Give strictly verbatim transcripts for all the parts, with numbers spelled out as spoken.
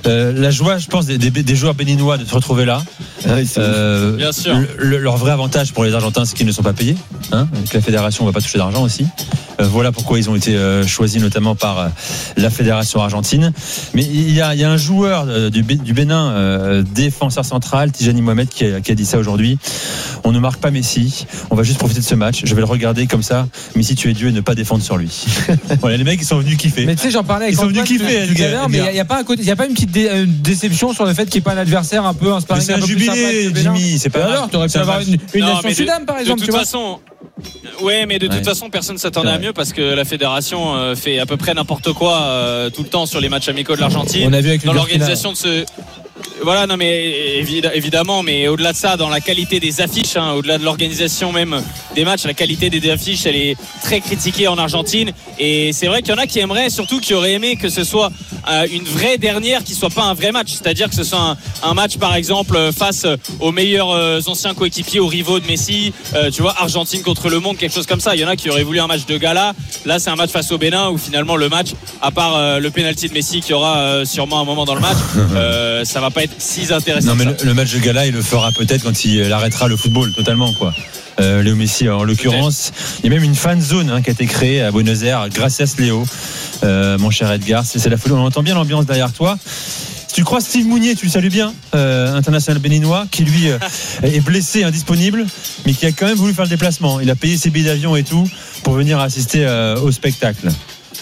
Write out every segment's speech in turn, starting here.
Euh, la joie, je pense, des, des, des joueurs béninois de se retrouver là. Ouais, euh, Bien sûr. Le, leur vrai avantage pour les Argentins, c'est qu'ils ne sont pas payés. Hein, avec la fédération, on ne va pas toucher d'argent aussi. Euh, voilà pourquoi ils ont été euh, choisis notamment par euh, la fédération argentine. Mais il y a, il y a un joueur euh, du, du Bénin, euh, défenseur central, Tijani Mohamed, qui a, qui a dit ça aujourd'hui. On ne marque pas Messi. On va juste profiter de ce match. Je vais le regarder comme ça. Messi, tu es Dieu et ne pas défendre sur lui. Voilà, les mecs, ils sont venus kiffer. Mais tu sais, j'en parlais avec Ils sont venus kiffer. tout à l'heure, mais il n'y a, a pas un côté, il y a pas une petite dé, une déception sur le fait qu'il n'y ait pas un adversaire un peu un sparring c'est un, un peu jubilé, plus sympa. Jimmy. C'est pas alors, tu aurais pu avoir une, une Non, nation de, Sudam par exemple. De toute façon. Ouais, mais de toute ouais. façon, personne ne s'attendait à mieux parce que la fédération euh, fait à peu près n'importe quoi euh, tout le temps sur les matchs amicaux de l'Argentine. On a vu avec dans l'organisation de ce. Voilà, non mais évidemment, mais au-delà de ça, dans la qualité des affiches, hein, au-delà de l'organisation même des matchs, la qualité des affiches, elle est très critiquée en Argentine. Et c'est vrai qu'il y en a qui aimeraient, surtout qui auraient aimé que ce soit euh, une vraie dernière, qui soit pas un vrai match, c'est-à-dire que ce soit un, un match par exemple face aux meilleurs euh, anciens coéquipiers, aux rivaux de Messi, euh, tu vois, Argentine contre le monde, quelque chose comme ça. Il y en a qui auraient voulu un match de gala. Là, c'est un match face au Bénin où finalement le match, à part euh, le penalty de Messi qui aura euh, sûrement un moment dans le match, euh, ça va pas être si intéressant. Non mais le, le match de gala il le fera peut-être quand il arrêtera le football totalement quoi. Euh, Léo Messi en l'occurrence. Il y a même une fan zone hein, qui a été créée à Buenos Aires. Gracias Léo, euh, mon cher Edgar. C'est, c'est la folie. On entend bien l'ambiance derrière toi. Si tu crois Steve Mounier, tu le salues bien, euh, international béninois, qui lui euh, est blessé, indisponible, mais qui a quand même voulu faire le déplacement. Il a payé ses billets d'avion et tout pour venir assister euh, au spectacle.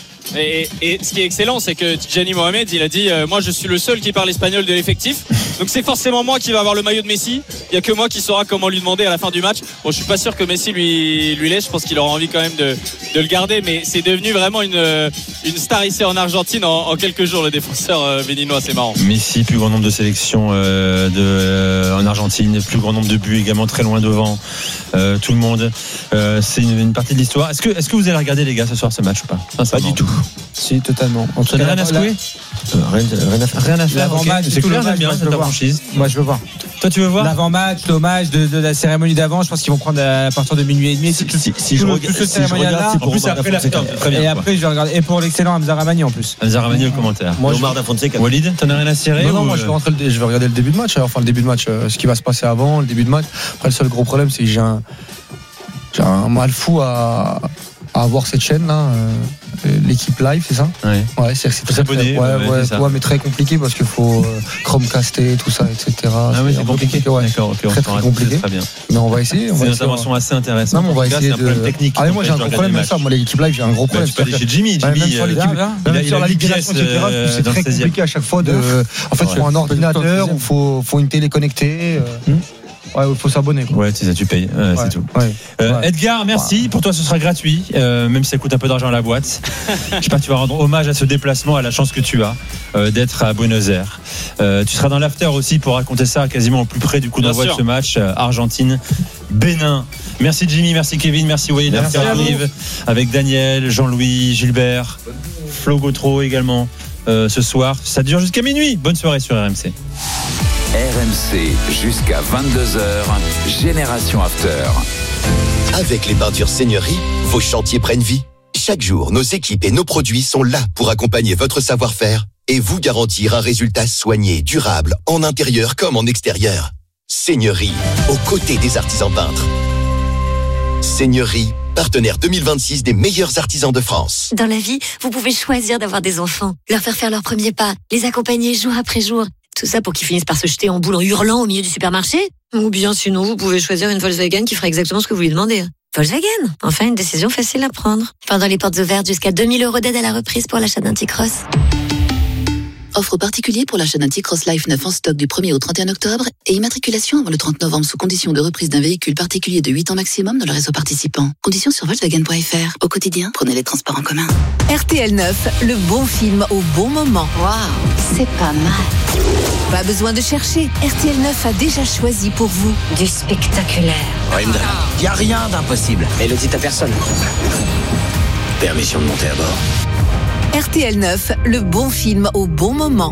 Et, et ce qui est excellent, c'est que Tijani Mohamed, il a dit euh, moi je suis le seul qui parle espagnol de l'effectif, donc c'est forcément moi qui va avoir le maillot de Messi. Il n'y a que moi qui saura comment lui demander à la fin du match. Bon, je suis pas sûr que Messi lui, lui laisse, je pense qu'il aura envie quand même de, de le garder, mais c'est devenu vraiment une, une star ici en Argentine en, en quelques jours, le défenseur euh, béninois, c'est marrant. Messi, plus grand nombre de sélections euh, de, euh, en Argentine, plus grand nombre de buts également, très loin devant euh, tout le monde. Euh, c'est une, une partie de l'histoire. Est-ce que, est-ce que vous allez regarder les gars ce soir ce match ou pas? Pas du tout. Si, totalement. En tout cas, rien à secouer euh, rien, rien à faire. Rien à faire. L'avant-match, okay. C'est clair, j'aime bien cette franchise. Moi, je veux voir. Toi, tu veux voir l'avant-match, l'hommage de, de la cérémonie d'avant. Je pense qu'ils vont prendre à partir de minuit et demi. Si, si, si, je, regarde, si je regarde, c'est pour Omar Da Fonseca. Et après, je vais regarder. Et pour l'excellent Hamza Ramani en plus. Hamza Ramani au commentaire. Moi, Omar Da Fonseca. Walid, t'en as rien à cirer? Non, non, moi, je vais rentrer. Je vais regarder le début de match. Enfin, le début de match, ce qui va se passer avant, le début de match. Après, le seul gros problème, c'est que j'ai un, j'ai un mal fou à. à avoir cette chaîne là, euh, l'équipe live, c'est ça? Ouais. Ouais, c'est, c'est très, abonner, très, ouais, ouais, ouais, c'est ça. ouais, mais très compliqué parce qu'il faut euh, Chromecaster, tout ça, et cetera. Ah oui, c'est, c'est compliqué. compliqué ouais. D'accord, ok, très, très compliqué. Très bien. Mais on va essayer. On c'est va une essayer, intervention assez intéressante. Non, mais on va essayer c'est un problème de. technique. Ah, mais moi j'ai un gros problème avec ça. Moi, l'équipe live, j'ai un gros problème. Tu peux aller chez Jimmy. Même Jimmy, sur l'équipe, même sur la Ligue des Nations, et cetera. C'est très compliqué à chaque fois de. En fait, il faut un ordinateur, il faut une télé connectée. Ouais, il faut s'abonner. Quoi. Ouais, c'est ça, tu payes, euh, ouais, c'est tout. Ouais, euh, ouais. Edgar, merci. Ouais. Pour toi, ce sera gratuit, euh, même si ça coûte un peu d'argent à la boîte. Je sais pas, tu vas rendre hommage à ce déplacement, à la chance que tu as euh, d'être à Buenos Aires. Euh, tu seras dans l'after aussi pour raconter ça quasiment au plus près du coup d'envoi de ce match euh, Argentine-Bénin. Merci Jimmy, merci Kevin, merci Wade. L'after arrive avec Daniel, Jean-Louis, Gilbert, Flo Gautreau également euh, ce soir. Ça dure jusqu'à minuit. Bonne soirée sur R M C. R M C jusqu'à vingt-deux heures, Génération After. Avec les peintures Seigneurie, vos chantiers prennent vie. Chaque jour, nos équipes et nos produits sont là pour accompagner votre savoir-faire et vous garantir un résultat soigné, durable, en intérieur comme en extérieur. Seigneurie, aux côtés des artisans peintres. Seigneurie, partenaire deux mille vingt-six des meilleurs artisans de France. Dans la vie, vous pouvez choisir d'avoir des enfants, leur faire faire leurs premiers pas, les accompagner jour après jour. Tout ça pour qu'ils finissent par se jeter en boule en hurlant au milieu du supermarché. Ou bien sinon, vous pouvez choisir une Volkswagen qui fera exactement ce que vous lui demandez. Volkswagen, enfin une décision facile à prendre. Pendant les portes ouvertes, jusqu'à deux mille euros d'aide à la reprise pour l'achat d'un T-Cross. Offre particulier pour l'achat d'un T-Cross Life neuf en stock du premier au trente et un octobre et immatriculation avant le trente novembre sous condition de reprise d'un véhicule particulier de huit ans maximum dans le réseau participant. Conditions sur Volkswagen point F R. Au quotidien, prenez les transports en commun. R T L neuf, le bon film au bon moment. Waouh, c'est pas mal. Pas besoin de chercher, R T L neuf a déjà choisi pour vous du spectaculaire. Raimdra, il n'y a rien d'impossible. Mais le dit à personne. Permission de monter à bord. R T L neuf, le bon film au bon moment.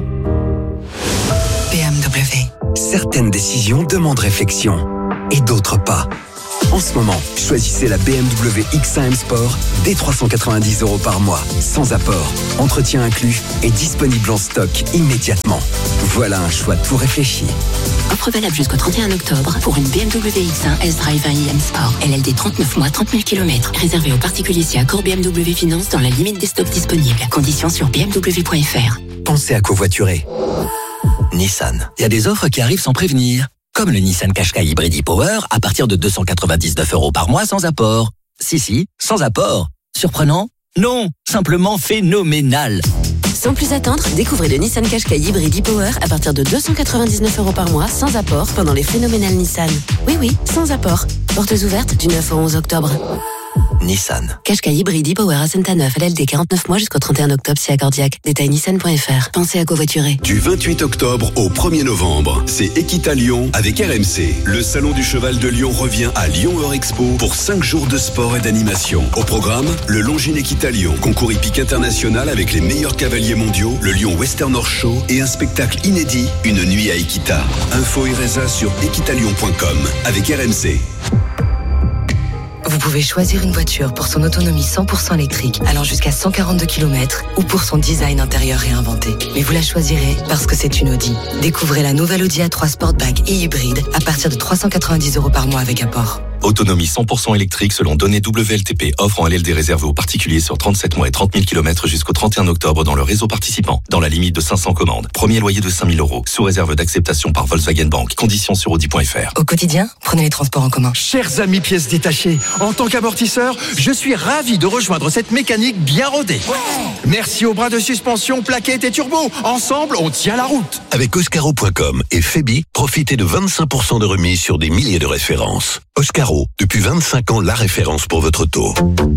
B M W. Certaines décisions demandent réflexion et d'autres pas. En ce moment, choisissez la B M W X un M Sport dès trois cent quatre-vingt-dix euros par mois, sans apport, entretien inclus et disponible en stock immédiatement. Voilà un choix tout réfléchi. Offre valable jusqu'au trente et un octobre pour une B M W X un S-Drive un i M Sport. L L D trente-neuf mois, trente mille kilomètres. Réservé aux particuliers si accord B M W Finance dans la limite des stocks disponibles. Conditions sur b m w point f r. Pensez à covoiturer. Nissan. Il y a des offres qui arrivent sans prévenir. Comme le Nissan Qashqai Hybrid e-Power à partir de deux cent quatre-vingt-dix-neuf euros par mois sans apport. Si, si, sans apport. Surprenant ? Non, simplement phénoménal. Sans plus attendre, découvrez le Nissan Qashqai Hybrid e-Power à partir de deux cent quatre-vingt-dix-neuf euros par mois sans apport pendant les phénoménales Nissan. Oui, oui, sans apport. Portes ouvertes du neuf au onze octobre. Nissan. Qashqai Hybrid e-Power à Saint-Neuf, L L D quarante-neuf mois jusqu'au trente et un octobre si accordiaque. Détail nissan point f r. Pensez à covoiturer. Du vingt-huit octobre au premier novembre, c'est Equita Lyon avec R M C. Le salon du cheval de Lyon revient à Lyon Eurexpo pour cinq jours de sport et d'animation. Au programme, le Longines Equita Lyon, concours hippique international avec les meilleurs cavaliers mondiaux, le Lyon Western Horse Show et un spectacle inédit, une nuit à Equita. Info et résa sur equitalyon point com avec R M C. Vous pouvez choisir une voiture pour son autonomie cent pour cent électrique, allant jusqu'à cent quarante-deux kilomètres, ou pour son design intérieur réinventé. Mais vous la choisirez parce que c'est une Audi. Découvrez la nouvelle Audi A trois Sportback et hybride à partir de trois cent quatre-vingt-dix euros par mois avec apport. Autonomie cent pour cent électrique selon données W L T P. Offre en L L D réservée aux particuliers sur trente-sept mois et trente mille kilomètres jusqu'au trente et un octobre dans le réseau participant. Dans la limite de cinq cents commandes. Premier loyer de cinq mille euros. Sous réserve d'acceptation par Volkswagen Bank. Conditions sur audi point f r. Au quotidien, prenez les transports en commun. Chers amis pièces détachées, en tant qu'amortisseur, je suis ravi de rejoindre cette mécanique bien rodée. Ouais. Merci aux bras de suspension, plaquettes et turbo. Ensemble, on tient la route. Avec Oscaro point com et Febi, profitez de vingt-cinq pour cent de remise sur des milliers de références. Oscaro, depuis vingt-cinq ans, la référence pour votre auto.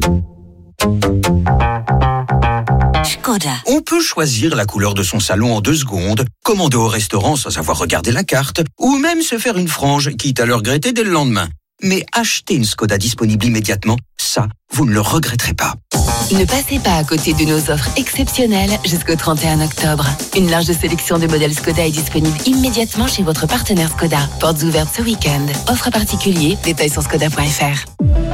Skoda. On peut choisir la couleur de son salon en deux secondes, commander au restaurant sans avoir regardé la carte, ou même se faire une frange, quitte à le regretter dès le lendemain. Mais acheter une Skoda disponible immédiatement, ça, vous ne le regretterez pas. Ne passez pas à côté de nos offres exceptionnelles jusqu'au trente et un octobre. Une large sélection de modèles Skoda est disponible immédiatement chez votre partenaire Skoda. Portes ouvertes ce week-end. Offre particulier, détails sur skoda point f r.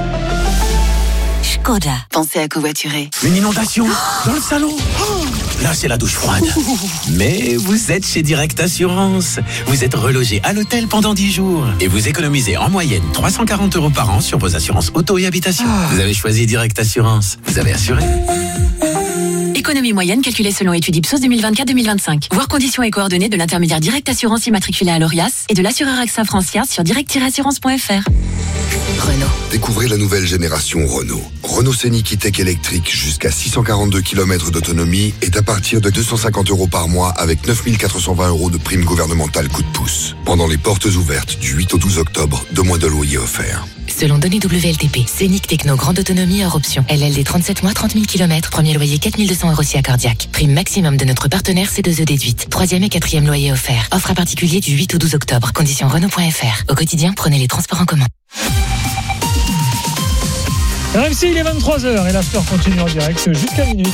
Skoda. Pensez à covoiturer. Une inondation dans le salon. Oh, là, c'est la douche froide. Mais vous êtes chez Direct Assurance. Vous êtes relogé à l'hôtel pendant dix jours. Et vous économisez en moyenne trois cent quarante euros par an sur vos assurances auto et habitation. Vous avez choisi Direct Assurance. Vous avez assuré. Économie moyenne calculée selon étude Ipsos deux mille vingt-quatre deux mille vingt-cinq. Voir conditions et coordonnées de l'intermédiaire Direct Assurance immatriculé à l'Orias et de l'assureur AXA Francia sur direct assurance point f r. Renault. Découvrez la nouvelle génération Renault. Renault Scénic E-Tech électrique jusqu'à six cent quarante-deux kilomètres d'autonomie est à partir de deux cent cinquante euros par mois avec neuf mille quatre cent vingt euros de prime gouvernementale coup de pouce. Pendant les portes ouvertes du huit au douze octobre, deux mois de loyer offerts. Selon données W L T P, Scénic Techno grande autonomie hors option. L L D trente-sept mois, trente mille kilomètres. Premier loyer quatre mille deux cents euros si accordiaque. Prime maximum de notre partenaire C deux E déduite. Troisième et quatrième loyer offert. Offre à particulier du huit au douze octobre. Conditions Renault point f r. Au quotidien, prenez les transports en commun. R M C, il est vingt-trois heures et l'after continue en direct jusqu'à minuit.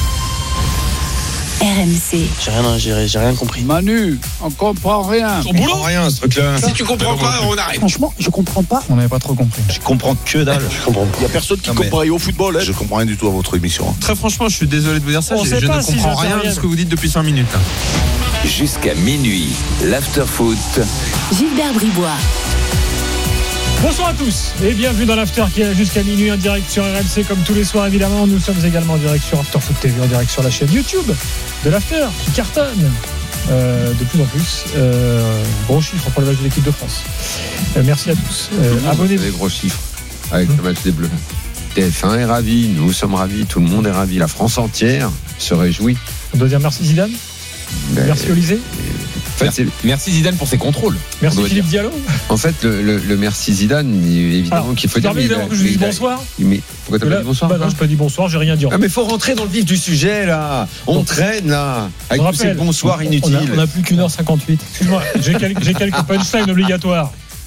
R M C. J'ai rien ingéré, j'ai rien compris. Manu, on comprend rien. On comprend rien, ce truc-là. Si tu comprends pas, on arrête. Franchement, je comprends pas. On n'avait pas trop compris. Je comprends que dalle. Je comprends. Il y a personne qui comprend au football. Hein. Je comprends rien du tout à votre émission. Très franchement, je suis désolé de vous dire ça. On Je, sait je pas ne si comprends j'entends rien rien. de ce que vous dites depuis cinq minutes. Jusqu'à minuit, l'after-foot. Gilbert Bribois. Bonsoir à tous et bienvenue dans l'After qui est jusqu'à minuit en direct sur R M C comme tous les soirs évidemment. Nous sommes également en direct sur After Foot T V, en direct sur la chaîne YouTube de l'After qui cartonne euh, de plus en plus. Euh, gros chiffres pour le match de l'équipe de France. Euh, merci à tous. Euh, abonnez-vous. Des gros chiffres avec le match des Bleus. T F un est ravi, nous sommes ravis, tout le monde est ravi, la France entière se réjouit. On doit dire merci Zidane. Ben, merci Olysée. En fait, merci, merci Zidane pour ses contrôles. Merci Philippe dire. Diallo. En fait, le, le, le merci Zidane, évidemment Alors, qu'il faut dire. Mais il a, que je dis bonsoir. Mais pourquoi t'as là, pas dit bonsoir bah non, je pas dit bonsoir, j'ai rien dit. Ah, mais faut rentrer dans le vif du sujet là. On Donc, traîne là. Avec tous ces bonsoirs on, inutiles. On a, on a plus qu'une heure cinquante-huit. Excuse-moi, j'ai, quel, j'ai quelques punchlines obligatoires.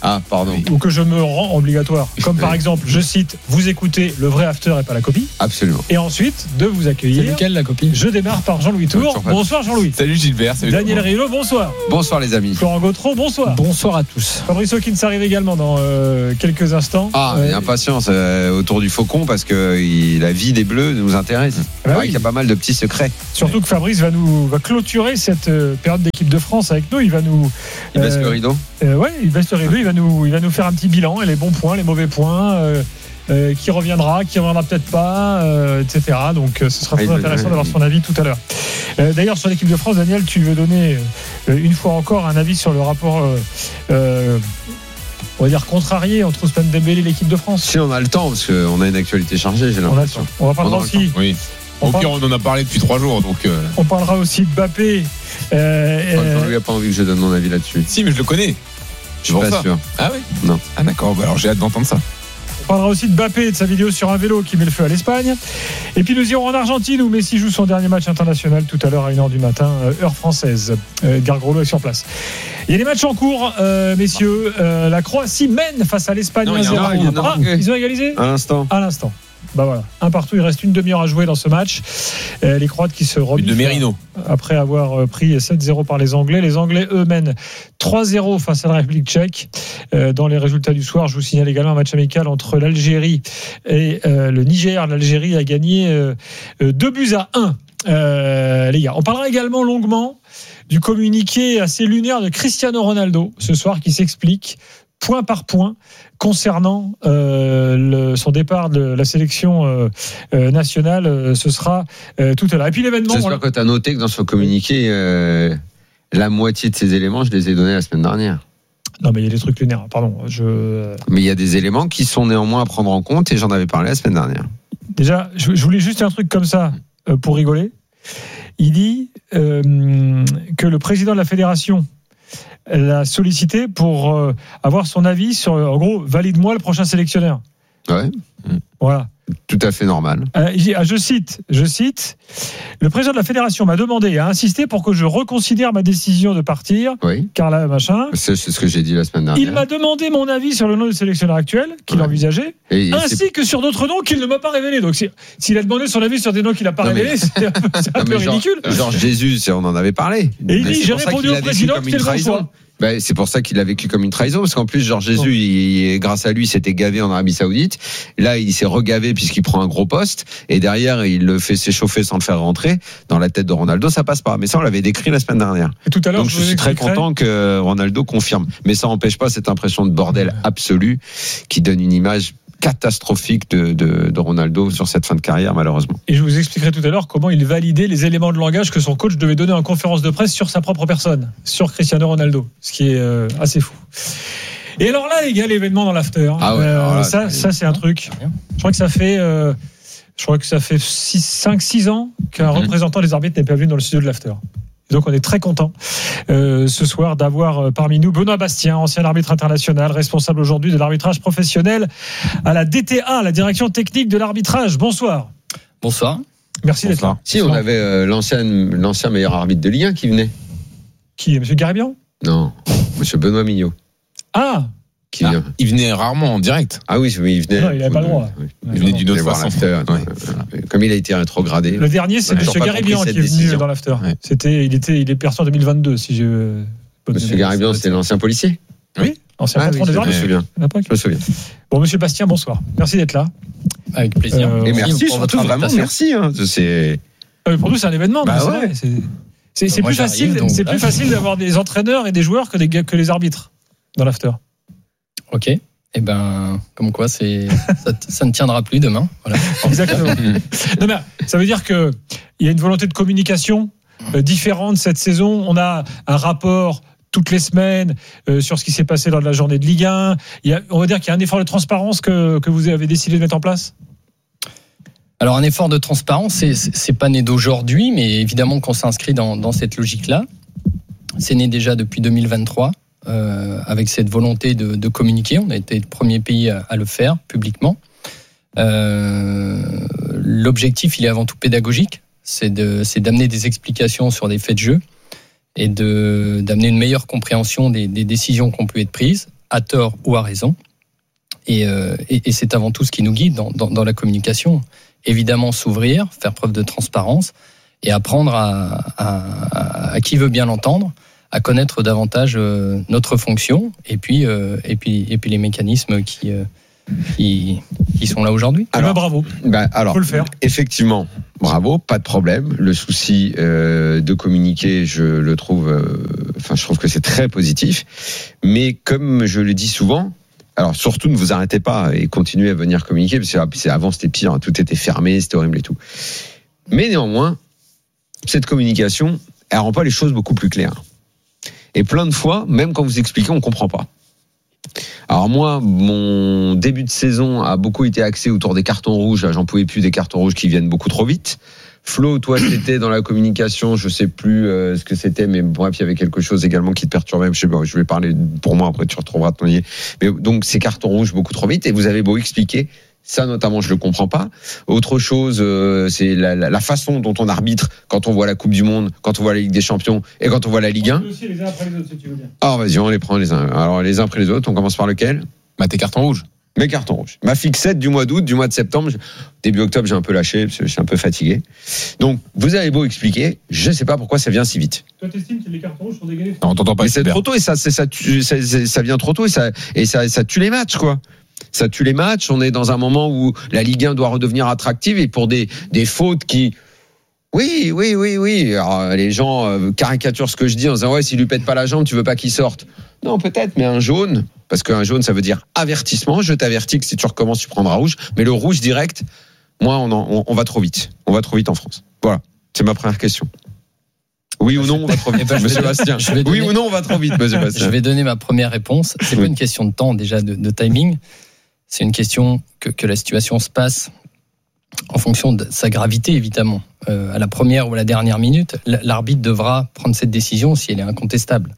Ah, pardon. ou que je me rends obligatoire. Comme par exemple, je cite, vous écoutez le vrai after et pas la copie. Absolument. Et ensuite, de vous accueillir. C'est lequel la copie? Je démarre par Jean-Louis Tour. Bonsoir Jean-Louis. Salut Gilbert. Salut Daniel Riolo, bonsoir. Bonsoir les amis. Florent Gautreau, bonsoir. Bonsoir à tous. Fabrice Hawkins arrive également dans euh, quelques instants. Ah, Euh, et impatience euh, autour du Faucon parce que il- la vie des Bleus nous intéresse. bah C'est vrai oui. qu'il y a pas mal de petits secrets. Surtout que Fabrice va nous va clôturer cette euh, période d'équipe de France avec nous. Il va nous. Il baisse euh, le rideau. euh, ouais, il baisse le rideau. Il va nous, il va nous faire un petit bilan et les bons points, les mauvais points. Euh, euh, qui reviendra, qui reviendra peut-être pas, euh, et cetera. Donc, euh, ce sera très Ah, il- intéressant il- d'avoir son avis tout à l'heure. Euh, d'ailleurs, sur l'équipe de France, Daniel, tu veux donner euh, une fois encore un avis sur le rapport, euh, euh, on va dire contrarié entre Ousmane Dembélé et l'équipe de France. Si on a le temps, parce qu'on a une actualité chargée, j'ai On a le l'impression. temps. On va parler On aura le aussi. temps. Oui. On Au parle- pire, on en a parlé depuis trois jours, donc. euh, On parlera aussi de Mbappé. Euh, Enfin, euh, Jean-Louis a pas envie que je donne mon avis là-dessus. Si, mais je le connais. Je C'est suis pour pas ça. sûr. Ah oui. Non. Ah d'accord. Bah alors j'ai hâte d'entendre ça. On parlera aussi de Mbappé et de sa vidéo sur un vélo qui met le feu à l'Espagne. Et puis nous irons en Argentine où Messi joue son dernier match international tout à l'heure à une heure du matin, euh, heure française. Euh, Edgar Groslo est sur place. Il y a des matchs en cours, euh, messieurs. Euh, la Croatie mène face à l'Espagne Non, un il y en zéro. a, il y en a. Ah, ils ont égalisé À l'instant. à l'instant. Bah voilà, un partout, il reste une demi-heure à jouer dans ce match. Euh, les Croates qui se But remettent de Merino. après avoir euh, pris sept zéro par les Anglais. Les Anglais, eux, mènent trois zéro face à la République tchèque. Euh, dans les résultats du soir, je vous signale également un match amical entre l'Algérie et euh, le Niger. L'Algérie a gagné euh, deux buts à un. Euh, les gars, on parlera également longuement du communiqué assez lunaire de Cristiano Ronaldo ce soir qui s'explique point par point concernant euh, le, son départ de la sélection euh, euh, nationale. Euh, ce sera euh, tout à l'heure. Et puis l'événement. J'espère que tu as noté que dans ce communiqué, euh, la moitié de ces éléments, je les ai donnés la semaine dernière. Non, mais il y a des trucs lunaires. Pardon. Je... Mais il y a des éléments qui sont néanmoins à prendre en compte et j'en avais parlé la semaine dernière. Déjà, je, je voulais juste un truc comme ça euh, pour rigoler. Il dit euh, que le président de la fédération l'a sollicité pour euh, avoir son avis sur, en gros, valide-moi le prochain sélectionneur. Ouais. Voilà. Tout à fait normal. Euh, il dit, ah, je cite, je cite, le président de la fédération m'a demandé et a insisté pour que je reconsidère ma décision de partir, Oui. car là, machin. C'est c'est ce que j'ai dit la semaine Il dernière. m'a demandé mon avis sur le nom du sélectionneur actuel qu'il Ouais. envisageait, Et- et ainsi c'est- que sur d'autres noms qu'il ne m'a pas révélés. Donc, si- s'il a demandé son avis sur des noms qu'il n'a pas Non, mais- révélés, c'est un peu, c'est un Non, peu mais genre, ridicule. genre Jésus, c'est- on en avait parlé. Et il Mais dit, c'est j'ai pour ça répondu qu'il au l'a vécu président comme que une c'était le bon trahison. choix. Ben, c'est pour ça qu'il l'a vécu comme une trahison, parce qu'en plus, genre Jésus, il- grâce à lui, il s'était gavé en Arabie Saoudite. Là, il s'est regavé puisqu'il prend un gros poste, et derrière, il le fait s'échauffer sans le faire rentrer. Dans la tête de Ronaldo, ça passe pas. Mais ça, on l'avait décrit la semaine dernière. Et tout à l'heure, Donc, je je vous suis très expliquerai. content que Ronaldo confirme. Mais ça n'empêche pas cette impression de bordel absolu qui donne une image catastrophique de, de, de Ronaldo sur cette fin de carrière, malheureusement. Et je vous expliquerai tout à l'heure comment il validait les éléments de langage que son coach devait donner en conférence de presse sur sa propre personne, sur Cristiano Ronaldo, ce qui est euh, assez fou. Et alors là, les gars, l'événement dans l'after, Ah ouais, alors là, ça, ça c'est un truc. Je crois que ça fait, euh, je crois que ça fait cinq six ans qu'un Mhm. représentant des arbitres n'est pas venu dans le studio de l'after. Et donc on est très content euh, ce soir d'avoir euh, parmi nous Benoît Bastien, ancien arbitre international, responsable aujourd'hui de l'arbitrage professionnel à la D T A, la direction technique de l'arbitrage. Bonsoir. Bonsoir. Merci d'être là. Si, on avait euh, l'ancien, l'ancien meilleur arbitre de Ligue un qui venait. Qui est Monsieur Garibian? Non, Monsieur Benoît Mignot. Ah, Qui Ah, vient. il venait rarement en direct. Ah oui, oui, il venait. Non, il avait pas le droit. Oui. Il venait d'une Il autre voir façon. l'after. Ouais. Comme il a été rétrogradé. le dernier, c'est Ouais, Monsieur j'ai pas Garibian compris qui est cette venu décision. dans l'after. Ouais. C'était, il était, il est perçu en deux mille vingt-deux, si je. bonne Monsieur mémoire. Garibian, c'est l'ancien policier. Oui, ancien Ah patron oui, des je arbitres. me souviens. Il y en a pas qui- Je me souviens. Bon, Monsieur Bastien, bonsoir. Merci d'être là. Avec plaisir. Euh, Et merci pour votre surtout, vraiment, invitation. merci. Hein, c'est... Euh, pour nous, c'est un événement. Bah mais c'est ouais. vrai, c'est, c'est, c'est Moi, plus j'arrive, facile, donc c'est là, plus je- facile d'avoir des entraîneurs et des joueurs que, des, que les arbitres dans l'after. Ok. Eh ben, comme quoi, c'est ça, ça ne tiendra plus demain. Voilà. Exactement. Non, mais ça veut dire que il y a une volonté de communication euh, différente cette saison. On a un rapport toutes les semaines euh, sur ce qui s'est passé lors de la journée de Ligue un. Il y a, on va dire qu'il y a un effort de transparence que, que vous avez décidé de mettre en place. Alors, un effort de transparence, c'est, c'est c'est pas né d'aujourd'hui, mais évidemment qu'on s'inscrit dans, dans cette logique-là. C'est né déjà depuis deux mille vingt-trois, euh, avec cette volonté de, de communiquer. On a été le premier pays à, à le faire publiquement. Euh, l'objectif, il est avant tout pédagogique. C'est, de, c'est d'amener des explications sur des faits de jeu et de, d'amener une meilleure compréhension des, des décisions qui ont pu être prises, à tort ou à raison. Et, euh, et, et c'est avant tout ce qui nous guide dans, dans, dans la communication. Évidemment, s'ouvrir, faire preuve de transparence et apprendre à, à, à qui veut bien l'entendre, à connaître davantage euh, notre fonction et puis, euh, et puis, et puis les mécanismes qui, euh, qui, qui sont là aujourd'hui. Alors, bravo. Ben, alors, faut le faire. Effectivement, bravo, pas de problème. Le souci euh, de communiquer, je le trouve, euh, enfin, je trouve que c'est très positif. Mais comme je le dis souvent, alors surtout ne vous arrêtez pas et continuez à venir communiquer parce que c'est, avant c'était pire, hein, tout était fermé, c'était horrible et tout. Mais néanmoins, cette communication, elle rend pas les choses beaucoup plus claires. Et plein de fois, même quand vous expliquez, on comprend pas. Alors moi, mon début de saison a beaucoup été axé autour des cartons rouges. Là, j'en pouvais plus des cartons rouges qui viennent beaucoup trop vite. Flo, toi, t'étais dans la communication, je sais plus euh, ce que c'était, mais bref, il y avait quelque chose également qui te perturbait. Je sais pas, je vais parler pour moi, après tu retrouveras ton lien. Mais donc, ces cartons rouges beaucoup trop vite, et vous avez beau expliquer, ça notamment, je le comprends pas. Autre chose, euh, c'est la, la, la façon dont on arbitre quand on voit la Coupe du Monde, quand on voit la Ligue des Champions et quand on voit la Ligue un. Aussi les uns après les autres, si tu veux bien. Alors, vas-y, on les prend les uns. Alors, les uns après les autres, on commence par lequel? Bah, tes cartons rouges. Mes cartons rouges. Ma fixette du mois d'août, du mois de septembre, début octobre, j'ai un peu lâché parce que je suis un peu fatigué. Donc, vous avez beau expliquer, je sais pas pourquoi ça vient si vite. Toi, t'estimes que les cartons rouges sont dégagés? Non, on t'entend pas. Mais c'est trop tôt et ça, c'est, ça, tue, ça, ça vient trop tôt et ça, et ça, ça tue les matchs, quoi. Ça tue les matchs. On est dans un moment où la Ligue un doit redevenir attractive et pour des, des fautes qui, oui, oui, oui, oui. Alors, les gens euh, caricaturent ce que je dis en disant ouais, s'il lui pète pas la jambe, tu veux pas qu'il sorte. Non, peut-être, mais un jaune, parce qu'un jaune, ça veut dire avertissement. Je t'avertis que si tu recommences, tu prendras rouge. Mais le rouge direct, moi, on, en, on, on va trop vite. On va trop vite en France. Voilà, c'est ma première question. Oui ou non, on va trop vite, monsieur Bastien. Donner, oui ou non, on va trop vite, monsieur Bastien. Je vais donner ma première réponse. C'est oui. Pas une question de temps, déjà, de, de timing. C'est une question que, que la situation se passe en fonction de sa gravité, évidemment. Euh, à la première ou à la dernière minute, l'arbitre devra prendre cette décision si elle est incontestable.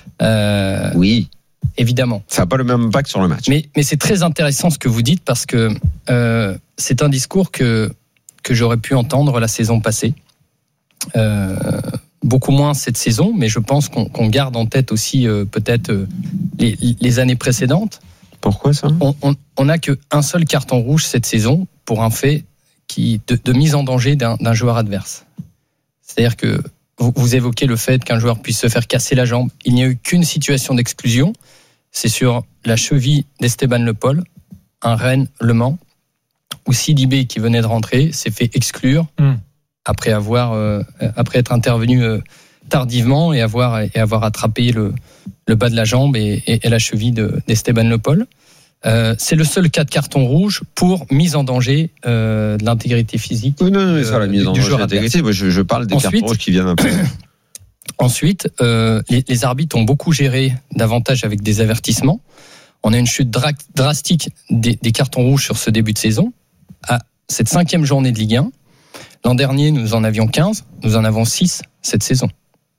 Euh, oui. Évidemment. Ça n'a pas le même impact sur le match. Mais, mais c'est très intéressant ce que vous dites parce que euh, c'est un discours que, que j'aurais pu entendre la saison passée. Euh, beaucoup moins cette saison, mais je pense qu'on, qu'on garde en tête aussi euh, peut-être euh, les, les années précédentes. Pourquoi ça ? On n'a qu'un seul carton rouge cette saison pour un fait qui, de, de mise en danger d'un, d'un joueur adverse. C'est-à-dire que vous, vous évoquez le fait qu'un joueur puisse se faire casser la jambe. Il n'y a eu qu'une situation d'exclusion. C'est sur la cheville d'Esteban Le Pol, un Rennes Le Mans, où Sidibé, qui venait de rentrer, s'est fait exclure mmh. après, avoir, euh, après être intervenu euh, tardivement et avoir, et avoir attrapé le, le bas de la jambe et, et, et la cheville de, d'Esteban Le Pol. Euh, c'est le seul cas de carton rouge pour mise en danger euh, de l'intégrité physique. Oui, non, non, mais ça, la mise en danger de l'intégrité. Moi, je, je parle des ensuite, cartons rouges qui viennent après. Ensuite, euh, les, les arbitres ont beaucoup géré davantage avec des avertissements. On a une chute dra- drastique des, des cartons rouges sur ce début de saison. À cette cinquième journée de Ligue un, l'an dernier, nous en avions quinze, nous en avons six cette saison.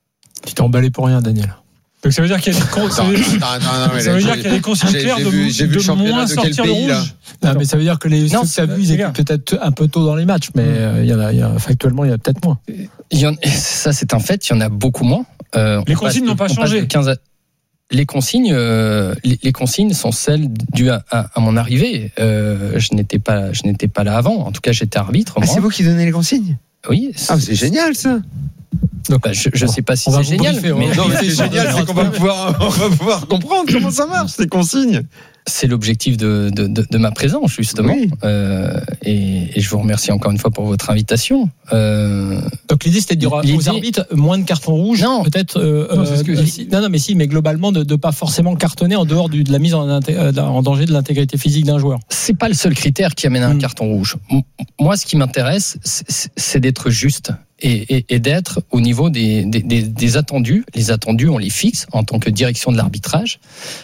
Tu t'es emballé pour rien, Daniel. Donc ça veut dire qu'il y a des, con... ça veut... non, non, non, ça veut dire qu'il y a des consignes claires de, vu, j'ai de, vu de moins de sortir pays, le rouge. Non, mais ça veut dire que les non, ceux que tu as vus, ils étaient peut-être un peu tôt dans les matchs, mais euh, il y en a, il y a, factuellement, il y a peut-être moins. Il y en, ça, c'est un fait, il y en a beaucoup moins. Euh, les consignes n'ont pas changé. quinze à... Les consignes, euh, les, les consignes sont celles dues à, à, à mon arrivée. Euh, je n'étais pas, je n'étais pas là avant. En tout cas, j'étais arbitre. Ah, c'est vous qui donnez les consignes ? Oui. C'est... Ah, c'est génial ça. Donc, bah, je ne sais pas si c'est génial. Briefer, mais non, mais c'est génial, c'est qu'on va pouvoir, on va pouvoir comprendre comment ça marche, ces consignes. C'est l'objectif de, de, de, de ma présence, justement. Oui. Euh, et, et je vous remercie encore une fois pour votre invitation. Euh, Donc l'idée, c'était de dire l'idée... aux arbitres moins de cartons rouges. Non, peut-être. Euh, non, euh, que... si, non, non, mais si, mais globalement, de ne pas forcément cartonner en dehors du, de la mise en, en danger de l'intégrité physique d'un joueur. C'est pas le seul critère qui amène à un mmh. carton rouge. Moi, ce qui m'intéresse, c'est, c'est d'être juste. Et, et, et d'être au niveau des, des, des, des attendus. Les attendus, on les fixe en tant que direction de l'arbitrage.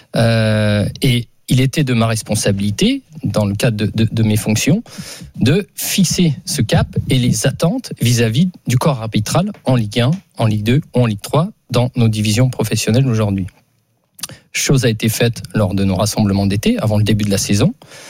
Euh, et il était de ma responsabilité, dans le cadre de, de, de mes fonctions, de fixer ce cap et les attentes vis-à-vis du corps arbitral en Ligue un, en Ligue deux ou en Ligue trois dans nos divisions professionnelles aujourd'hui. Chose a été faite lors de nos rassemblements d'été, avant le début de la saison.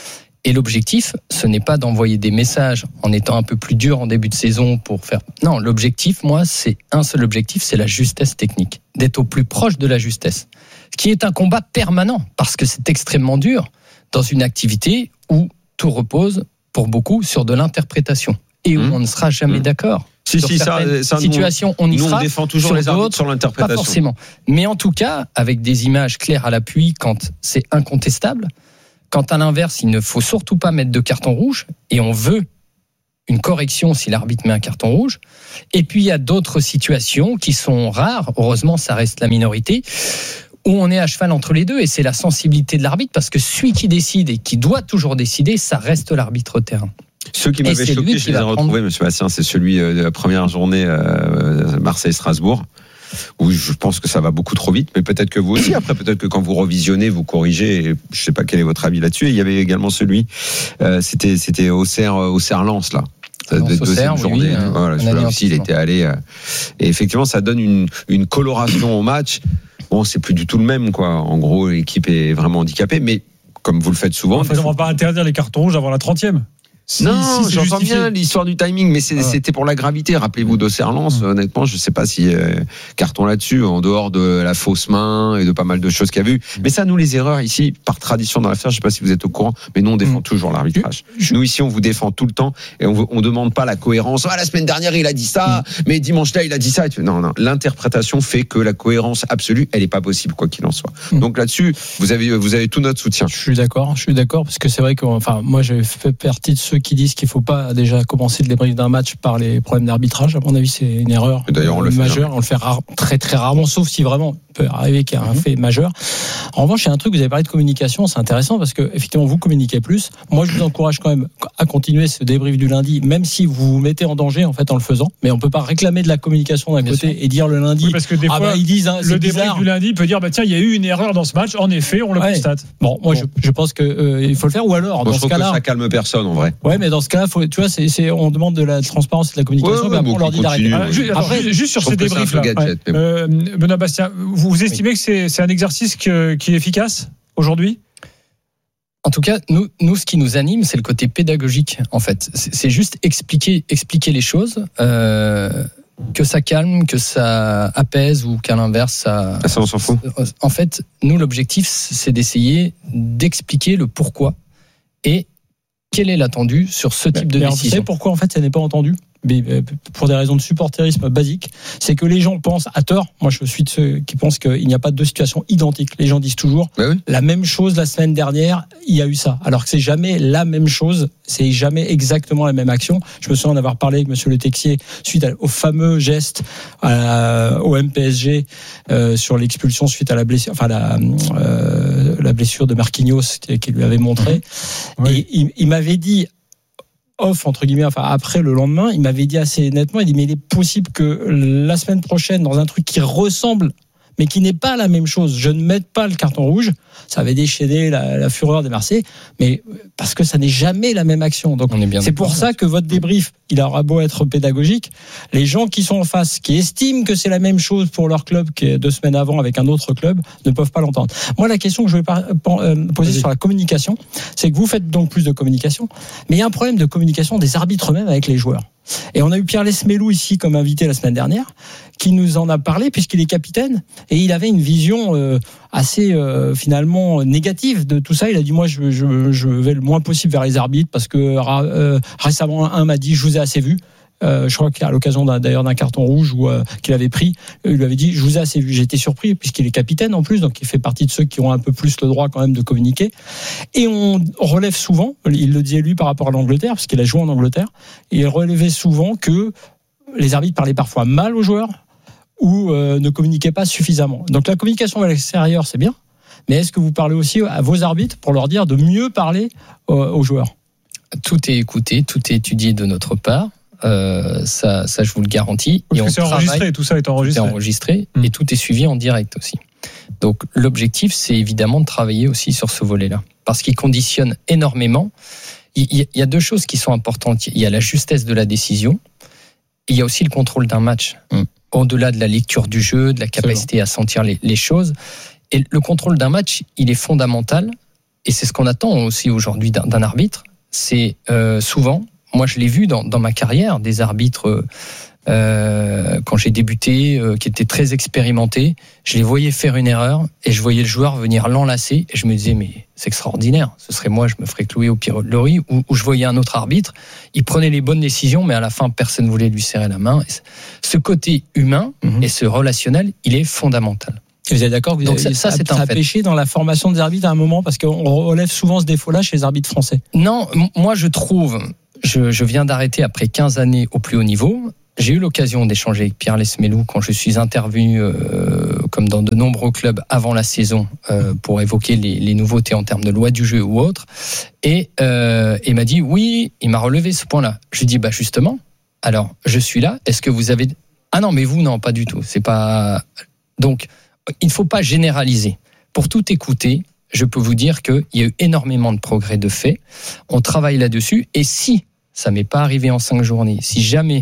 Et l'objectif, ce n'est pas d'envoyer des messages en étant un peu plus dur en début de saison pour faire. Non, l'objectif, moi, c'est un seul objectif, c'est la justesse technique, d'être au plus proche de la justesse, ce qui est un combat permanent parce que c'est extrêmement dur dans une activité où tout repose pour beaucoup sur de l'interprétation et où mmh. on ne sera jamais mmh. d'accord. Si, sur si, ça, ça, situations, on y nous, sera. On défend toujours sur les arbitres sur l'interprétation. Pas forcément. Mais en tout cas, avec des images claires à l'appui, quand c'est incontestable. Quand à l'inverse, il ne faut surtout pas mettre de carton rouge, et on veut une correction si l'arbitre met un carton rouge. Et puis il y a d'autres situations qui sont rares, heureusement ça reste la minorité, où on est à cheval entre les deux, et c'est la sensibilité de l'arbitre, parce que celui qui décide et qui doit toujours décider, ça reste l'arbitre au terrain. Ceux qui m'avaient choqué, je les ai retrouvés, M. Bastien, c'est celui de la première journée euh, Marseille-Strasbourg, où je pense que ça va beaucoup trop vite, mais peut-être que vous aussi. Après, peut-être que quand vous revisionnez, vous corrigez. Et je ne sais pas quel est votre avis là-dessus. Et il y avait également celui, euh, c'était c'était Auxerre, Auxerre-Lens là. La deuxième journée. Oui, voilà, celui-là aussi, il était allé. Euh, et effectivement, ça donne une une coloration au match. Bon, c'est plus du tout le même, quoi. En gros, l'équipe est vraiment handicapée, mais comme vous le faites souvent. En fait, on ne va pas interdire les cartons rouges avant la trentième. Si, non, si j'entends justifié. Bien l'histoire du timing, mais c'est, ah. c'était pour la gravité. Rappelez-vous d'Auxerre-Lens, ah. honnêtement, je ne sais pas si euh, carton là-dessus, en dehors de la fausse main et de pas mal de choses qu'il y a eu. Mais ça, nous, les erreurs ici, par tradition dans l'affaire, je ne sais pas si vous êtes au courant, mais nous, on défend mmh. toujours l'arbitrage. Je... Nous, ici, on vous défend tout le temps et on ne demande pas la cohérence. Ah, la semaine dernière, il a dit ça, mmh. mais dimanche là, il a dit ça. Non, non, l'interprétation fait que la cohérence absolue, elle n'est pas possible, quoi qu'il en soit. Mmh. Donc là-dessus, vous avez, vous avez tout notre soutien. Je suis d'accord, je suis d'accord, parce que c'est vrai que, enfin, moi, j'ai fait partie de ceux qui disent qu'il ne faut pas a déjà commencé le débrief d'un match par les problèmes d'arbitrage. À mon avis, c'est une erreur D'ailleurs, on le majeure. Fait on le fait rare, très très rarement, sauf si vraiment il peut arriver qu'il y a un mm-hmm. fait majeur. En revanche, il y a un truc, vous avez parlé de communication, c'est intéressant parce que effectivement, vous communiquez plus. Moi, je vous encourage quand même à continuer ce débrief du lundi, même si vous vous mettez en danger en fait en le faisant. Mais on peut pas réclamer de la communication d'un Bien côté sûr. Et dire le lundi. Oui, parce que des ah fois, bah, ils disent hein, le débrief du lundi peut dire bah tiens, il y a eu une erreur dans ce match. En effet, on le ouais. constate. Bon, moi, bon. Je, je pense que euh, il faut le faire. Ou alors, bon, dans je ce cas-là, que ça calme personne en vrai. Ouais, mais dans ce cas-là, faut, tu vois, c'est, c'est on demande de la transparence et de la communication, ouais, mais après bon, on leur dit d'arrêter. Ah, juste, après, juste, juste sur ces débriefs-là, ouais. euh, Benoît Bastien, vous, vous estimez oui. que c'est, c'est un exercice que, qui est efficace aujourd'hui ? En tout cas, nous, nous, ce qui nous anime, c'est le côté pédagogique, en fait. C'est, c'est juste expliquer, expliquer les choses, euh, que ça calme, que ça apaise ou qu'à l'inverse, ça... Ah, ça, on s'en fout. En fait, nous, l'objectif, c'est d'essayer d'expliquer le pourquoi et quel est l'attendu sur ce type de mais décision. Vous savez pourquoi en fait ça n'est pas entendu ? Mais pour des raisons de supporterisme basique, c'est que les gens pensent à tort. Moi, je suis de ceux qui pensent qu'il n'y a pas de deux situations identiques. Les gens disent toujours bah oui. la même chose la semaine dernière, il y a eu ça. Alors que c'est jamais la même chose, c'est jamais exactement la même action. Je me souviens d'avoir parlé avec Monsieur Le Texier suite au fameux geste à, au M P S G euh, sur l'expulsion suite à la blessure, enfin la, euh, la blessure de Marquinhos qu'il lui avait montré. Mmh. Oui. Et il, il m'avait dit. Off entre guillemets, enfin après le lendemain, il m'avait dit assez nettement, il dit mais il est possible que la semaine prochaine, dans un truc qui ressemble, mais qui n'est pas la même chose, je ne mette pas le carton rouge. Ça avait déchaîné la, la fureur des Marseillais, mais parce que ça n'est jamais la même action. Donc c'est pour ça que votre débrief, il aura beau être pédagogique, les gens qui sont en face, qui estiment que c'est la même chose pour leur club que deux semaines avant avec un autre club, ne peuvent pas l'entendre. Moi, la question que je vais poser sur la communication, c'est que vous faites donc plus de communication, mais il y a un problème de communication des arbitres eux-mêmes avec les joueurs. Et on a eu Pierre Lesmelou ici comme invité la semaine dernière, qui nous en a parlé puisqu'il est capitaine et il avait une vision euh, assez euh, finalement négative de tout ça. Il a dit moi je, je, je vais le moins possible vers les arbitres parce que euh, récemment un m'a dit je vous ai assez vu. Euh, je crois qu'à l'occasion d'un, d'ailleurs d'un carton rouge ou euh, qu'il avait pris, il lui avait dit je vous ai assez vu. J'ai été surpris puisqu'il est capitaine en plus, donc il fait partie de ceux qui ont un peu plus le droit quand même de communiquer. Et on relève souvent, il le disait lui par rapport à l'Angleterre, parce qu'il a joué en Angleterre, et il relevait souvent que les arbitres parlaient parfois mal aux joueurs ou euh, ne communiquaient pas suffisamment. Donc la communication à l'extérieur c'est bien, mais est-ce que vous parlez aussi à vos arbitres pour leur dire de mieux parler euh, aux joueurs ? Tout est écouté, tout est étudié de notre part. Euh, ça, ça, je vous le garantis. Parce et que on c'est enregistré, tout ça est enregistré. Tout est enregistré mmh. et tout est suivi en direct aussi. Donc l'objectif, c'est évidemment de travailler aussi sur ce volet-là, parce qu'il conditionne énormément. Il y, il y a deux choses qui sont importantes. Il y a la justesse de la décision. Il y a aussi le contrôle d'un match. Mmh. Au-delà de la lecture du jeu, de la capacité à sentir les, les choses. Et le contrôle d'un match, il est fondamental. et c'est ce qu'on attend aussi aujourd'hui d'un, d'un arbitre, c'est euh, souvent, moi je l'ai vu dans, dans ma carrière, des arbitres euh, quand j'ai débuté, euh, qui étaient très expérimentés, je les voyais faire une erreur et je voyais le joueur venir l'enlacer et je me disais mais c'est extraordinaire, ce serait moi, je me ferais clouer au pilori, ou, ou je voyais un autre arbitre, il prenait les bonnes décisions mais à la fin personne ne voulait lui serrer la main. Ce côté humain mmh. et ce relationnel, il est fondamental. Et vous êtes d'accord que vous Donc avez, ça, ça, ça, c'est un ça a fait. péché dans la formation des arbitres à un moment, parce qu'on relève souvent ce défaut-là chez les arbitres français. Non, m- moi je trouve, je, je viens d'arrêter après quinze années au plus haut niveau. J'ai eu l'occasion d'échanger avec Pierre Lesmelou quand je suis intervenu, euh, comme dans de nombreux clubs avant la saison, euh, pour évoquer les, les nouveautés en termes de loi du jeu ou autre. Et euh, il m'a dit oui, il m'a relevé ce point-là. Je lui ai dit bah justement, alors je suis là. Est-ce que vous avez ah non mais vous non pas du tout. C'est pas donc il ne faut pas généraliser. Pour tout écouter, je peux vous dire qu'il y a eu énormément de progrès de fait. On travaille là-dessus et si ça m'est pas arrivé en cinq journées, si jamais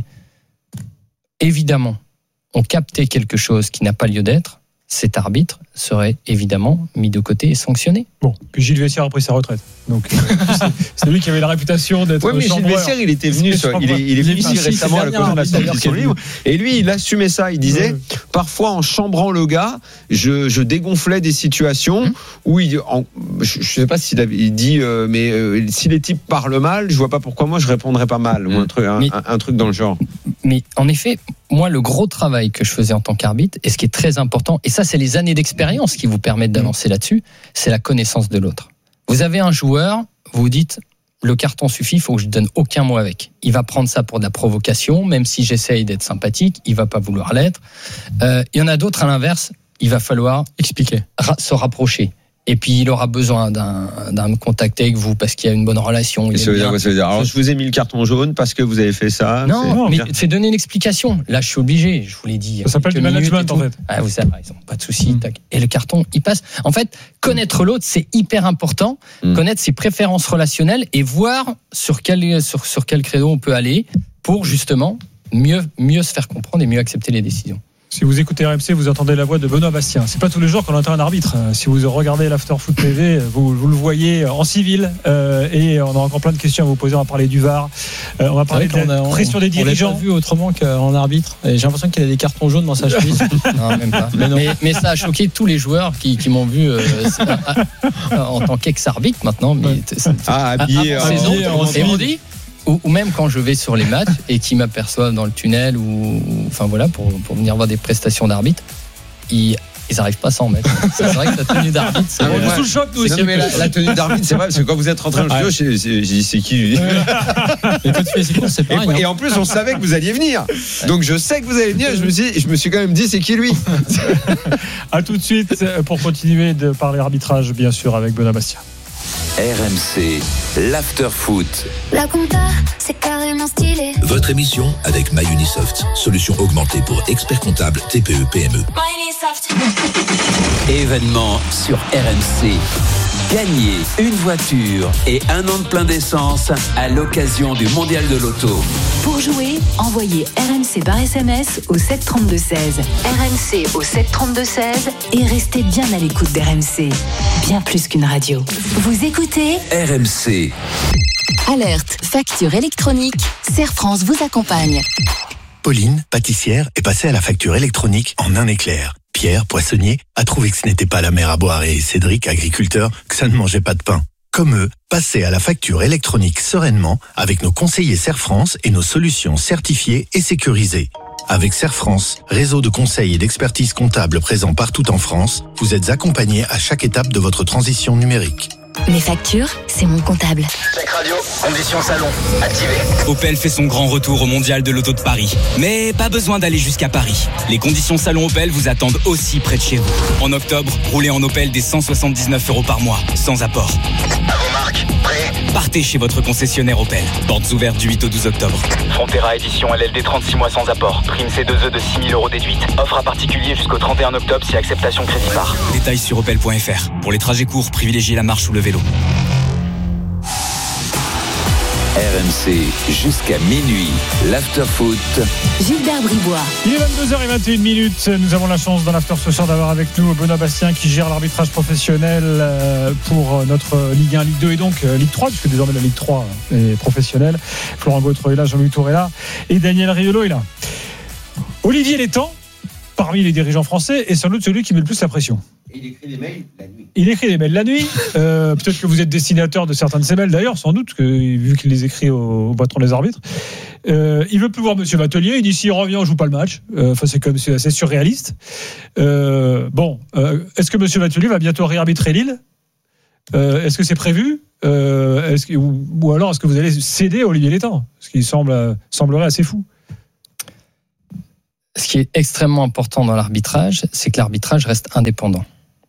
évidemment, on captait quelque chose qui n'a pas lieu d'être, cet arbitre serait évidemment mis de côté et sanctionné. Bon, puis Gilles Vessière a pris sa retraite. Donc, euh, c'est, c'est lui qui avait la réputation d'être. Oui, mais Gilles Vessière, il était venu, sur, il est, il est venu ici récemment à l'occasion de la sortie de son livre. Et lui, il assumait ça. Il disait, ouais. parfois, en chambrant le gars, je, je dégonflais des situations mmh. où il, en, je ne sais pas s'il avait, il dit, euh, mais euh, si les types parlent mal, je vois pas pourquoi moi je répondrais pas mal, mmh. ou un truc, un, mais, un, un truc dans le genre. Mais en effet, moi, le gros travail que je faisais en tant qu'arbitre, et ce qui est très important, et ça, c'est les années d'expérience qui vous permettent d'avancer là-dessus, c'est la connaissance de l'autre. Vous avez un joueur, vous vous dites, le carton suffit, il faut que je ne donne aucun mot avec. Il va prendre ça pour de la provocation, même si j'essaye d'être sympathique, il va pas vouloir l'être. Euh, il y en a d'autres à l'inverse, il va falloir expliquer, ra- se rapprocher. Et puis il aura besoin d'un, d'un contact avec vous parce qu'il y a une bonne relation. Et ça veut dire quoi, ça veut dire, alors je vous ai mis le carton jaune parce que vous avez fait ça. Non, c'est... mais c'est donner une explication. Là, je suis obligé, je vous l'ai dit. Ça s'appelle du management en fait. Ah, vous avez raison, pas de souci. Mmh. Et le carton, il passe. En fait, connaître l'autre, c'est hyper important. Mmh. Connaître ses préférences relationnelles et voir sur quel sur sur quel credo on peut aller pour justement mieux mieux se faire comprendre et mieux accepter les décisions. Si vous écoutez R M C, vous entendez la voix de Benoît Bastien. C'est pas tous les jours qu'on entend un arbitre. Si vous regardez l'After Foot T V, vous, vous le voyez en civil. Euh, et on a encore plein de questions à vous poser. On va parler du V A R. Euh, on va parler de la pression des dirigeants. On l'a pas vu autrement qu'en arbitre. Et j'ai l'impression qu'il a des cartons jaunes dans sa chemise. Non, même pas. Mais, mais, mais ça a choqué tous les joueurs qui, qui m'ont vu euh, en tant qu'ex-arbitre maintenant. Mais ah, habillé en saison. Et on dit. Ou, ou même quand je vais sur les matchs et qu'ils m'aperçoivent dans le tunnel ou, ou enfin voilà pour pour venir voir des prestations d'arbitre, ils ils n'arrivent pas à s'en mettre. C'est vrai que la tenue d'arbitre, c'est. On est sous le choc nous aussi. La, la tenue d'arbitre, c'est vrai parce que quand vous êtes rentré dans le studio, ouais. j'ai dit c'est qui lui. Et quand tu fais c'est, c'est pareil, et, hein. et en plus, on savait que vous alliez venir. Donc je sais que vous allez venir. Je me suis, je me suis quand même dit c'est qui lui. À tout de suite pour continuer de parler arbitrage, bien sûr, avec Benoît Bastien. R M C, l'After Foot. La compta, c'est carrément stylé. Votre émission avec MyUnisoft, solution augmentée pour experts comptables T P E P M E. MyUnisoft. Événement sur R M C. Gagnez une voiture et un an de plein d'essence à l'occasion du Mondial de l'Auto. Pour jouer, envoyez R M C par S M S au sept trente-deux seize. R M C au sept trente-deux seize et restez bien à l'écoute d'R M C. Bien plus qu'une radio. Vous écoutez R M C. Alerte, facture électronique. Serre France vous accompagne. Pauline, pâtissière, est passée à la facture électronique en un éclair. Pierre, poissonnier, a trouvé que ce n'était pas la mer à boire et Cédric, agriculteur, que ça ne mangeait pas de pain. Comme eux, passez à la facture électronique sereinement avec nos conseillers Serre France et nos solutions certifiées et sécurisées. Avec Serre France, réseau de conseils et d'expertise comptable présent partout en France, vous êtes accompagnés à chaque étape de votre transition numérique. Mes factures, c'est mon comptable. Check radio, conditions salon, activé. Opel fait son grand retour au Mondial de l'Auto de Paris. Mais pas besoin d'aller jusqu'à Paris. Les conditions salon Opel vous attendent aussi près de chez vous. En octobre, roulez en Opel des cent soixante-dix-neuf euros par mois, sans apport. À vos marques, prêt ? Partez chez votre concessionnaire Opel. Portes ouvertes du huit au douze octobre. Frontera édition L L D trente-six mois sans apport. Prime C deux E de six mille euros déduite. Offre à particulier jusqu'au trente et un octobre si acceptation crédit par. Détails sur opel point f r. Pour les trajets courts, privilégiez la marche ou le vélo. R M M C jusqu'à minuit. L'Afterfoot. Gilbert Bribois. Il est vingt-deux heures vingt et une minutes. Nous avons la chance dans l'After ce soir d'avoir avec nous Benoît Bastien qui gère l'arbitrage professionnel pour notre Ligue un, Ligue deux et donc Ligue trois, puisque désormais la Ligue trois est professionnelle. Florent Gautreau est là, Jean-Louis Tour est là et Daniel Riolo est là. Olivier Létang, parmi les dirigeants français, est sans doute celui qui met le plus la pression. Il écrit des mails la nuit. Il écrit des mails la nuit. Euh, peut-être que vous êtes destinateur de certains de ces mails d'ailleurs, sans doute, que, vu qu'il les écrit au, au patron des arbitres. Euh, il veut plus voir Monsieur Batelier. Il dit s'il revient, on joue pas le match. Euh, enfin, c'est comme c'est assez surréaliste. Euh, bon, euh, est-ce que Monsieur Batelier va bientôt réarbitrer Lille ? euh, Est-ce que c'est prévu ? euh, est-ce que, ou, ou alors est-ce que vous allez céder à Olivier Létang ? Ce qui semble semblerait assez fou. Ce qui est extrêmement important dans l'arbitrage, c'est que l'arbitrage reste indépendant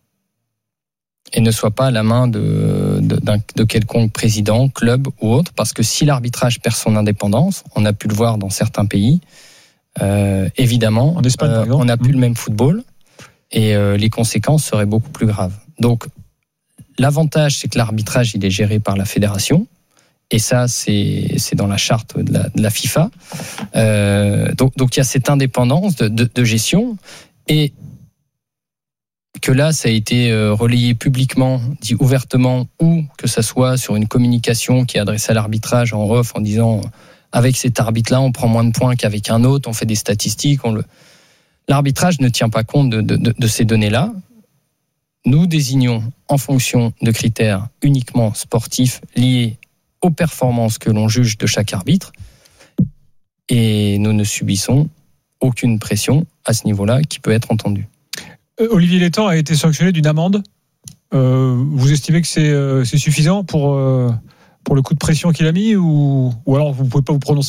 et ne soit pas à la main de, de, d'un, de quelconque président, club ou autre, parce que si l'arbitrage perd son indépendance, on a pu le voir dans certains pays, euh, évidemment, en Espagne, euh, on n'a plus le même football et euh, les conséquences seraient beaucoup plus graves. Donc, l'avantage, c'est que l'arbitrage, il est géré par la fédération. Et ça, c'est, c'est dans la charte de la, de la FIFA. Euh, donc, donc, il y a cette indépendance de, de, de gestion. Et que là, ça a été relayé publiquement, dit ouvertement, ou que ça soit sur une communication qui est adressée à l'arbitrage en off, en disant avec cet arbitre-là, on prend moins de points qu'avec un autre, on fait des statistiques. On le... L'arbitrage ne tient pas compte de, de, de, de ces données-là. Nous désignons en fonction de critères uniquement sportifs liés aux performances que l'on juge de chaque arbitre, et nous ne subissons aucune pression à ce niveau-là qui peut être entendue. Olivier Létang a été sanctionné d'une amende. Euh, vous estimez que c'est, euh, c'est suffisant pour, euh, pour le coup de pression qu'il a mis, ou, ou alors vous ne pouvez pas vous prononcer ?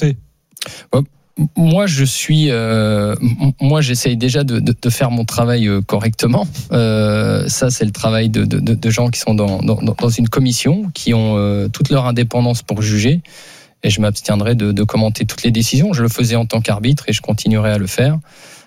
Moi, je suis, euh, moi, j'essaye déjà de, de, de faire mon travail correctement. Euh, ça, c'est le travail de, de, de gens qui sont dans, dans, dans une commission, qui ont euh, toute leur indépendance pour juger. Et je m'abstiendrai de, de commenter toutes les décisions. Je le faisais en tant qu'arbitre et je continuerai à le faire.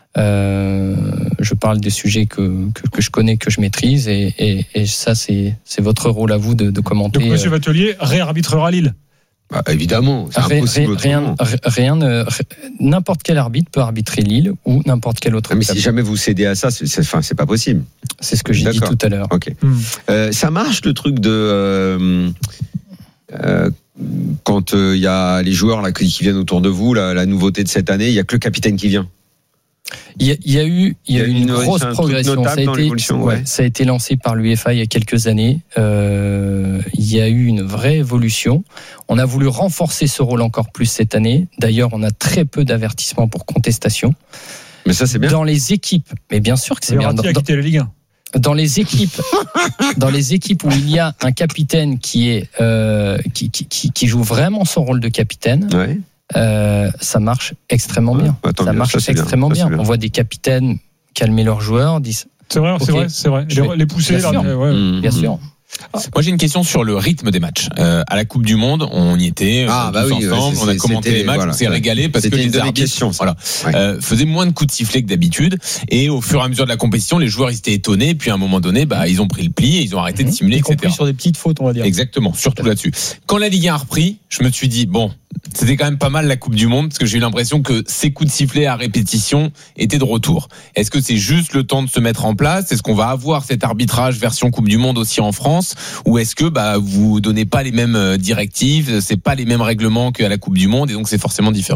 Euh, je parle des sujets que, que, que je connais, que je maîtrise, et, et, et ça, c'est, c'est votre rôle à vous de, de commenter. Donc, Monsieur Batelier réarbitrera Lille. Bah, évidemment, c'est rien, impossible. Rien, rien, rien, n'importe quel arbitre peut arbitrer Lille ou n'importe quel autre. Mais si jamais vous cédez à ça, c'est, c'est, enfin, c'est pas possible. C'est ce que j'ai D'accord. dit tout à l'heure. Ok. Hmm. Euh, ça marche le truc de euh, euh, quand il euh, y a les joueurs là qui viennent autour de vous, la, la nouveauté de cette année, il y a que le capitaine qui vient. Il y, a, il y a eu, il y a eu une, une grosse progression. Ça a, été, ouais, ouais. ça a été lancé par l'UEFA il y a quelques années. Euh, il y a eu une vraie évolution. On a voulu renforcer ce rôle encore plus cette année. D'ailleurs, on a très peu d'avertissements pour contestation. Mais ça, c'est bien. Dans les équipes, mais bien sûr que c'est bien. Dans, dans, la Ligue un. Dans les équipes, dans les équipes où il y a un capitaine qui est euh, qui, qui, qui, qui joue vraiment son rôle de capitaine. Ouais. Euh, ça marche extrêmement bien. Ouais, ça bien, marche ça, extrêmement bien. bien. bien. On voit des capitaines calmer leurs joueurs, disent. C'est vrai, okay, c'est vrai, c'est vrai. Les, les pousser, bien, là, sûr. Ouais. Mmh. bien sûr. Ah. Moi j'ai une question sur le rythme des matchs. Euh, à la Coupe du Monde, on y était ah, bah tous oui, ensemble, ouais, on a commenté les matchs, voilà, on s'est ouais. régalé parce c'était que une les arbitres question, voilà, ouais. euh, faisaient moins de coups de sifflet que d'habitude, et au fur et à mesure de la compétition, les joueurs ils étaient étonnés, puis à un moment donné, bah ils ont pris le pli, et ils ont arrêté mmh. de simuler, y et cetera. compris sur des petites fautes, on va dire. Exactement, surtout là-dessus. Quand la Ligue un a repris, je me suis dit bon, c'était quand même pas mal la Coupe du Monde, parce que j'ai eu l'impression que ces coups de sifflet à répétition étaient de retour. Est-ce que c'est juste le temps de se mettre en place ? Est-ce qu'on va avoir cet arbitrage version Coupe du Monde aussi en France ? Ou est-ce que bah vous donnez pas les mêmes directives, c'est pas les mêmes règlements qu'à la Coupe du Monde, et donc c'est forcément différent ?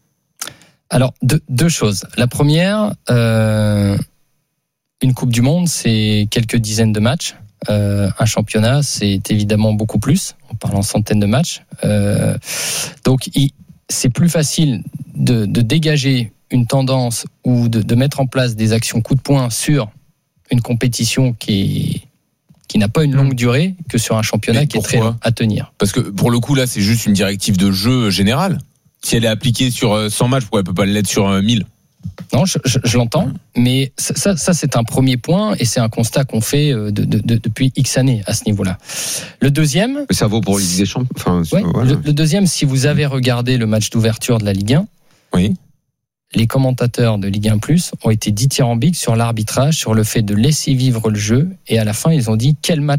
Alors deux, deux choses. La première, euh, une Coupe du Monde, c'est quelques dizaines de matchs. Euh, un championnat, c'est évidemment beaucoup plus. On parle en centaines de matchs. Euh, donc, il, c'est plus facile de, de dégager une tendance ou de, de mettre en place des actions coup de poing sur une compétition qui est, qui n'a pas une longue durée que sur un championnat Mais qui pourquoi ? Est très long à tenir. Parce que pour le coup, là, c'est juste une directive de jeu générale. Si elle est appliquée sur cent matchs, pourquoi elle peut pas l'être sur mille ? Non, je, je, je l'entends, mais ça, ça c'est un premier point et c'est un constat qu'on fait de, de, de, depuis X années à ce niveau-là. Le deuxième, mais ça vaut pour les Ligue des Champions. Enfin, ouais, voilà. le, le deuxième, si vous avez regardé le match d'ouverture de la Ligue un, oui. les commentateurs de Ligue un plus ont été dithyrambiques sur l'arbitrage, sur le fait de laisser vivre le jeu, et à la fin ils ont dit quel match,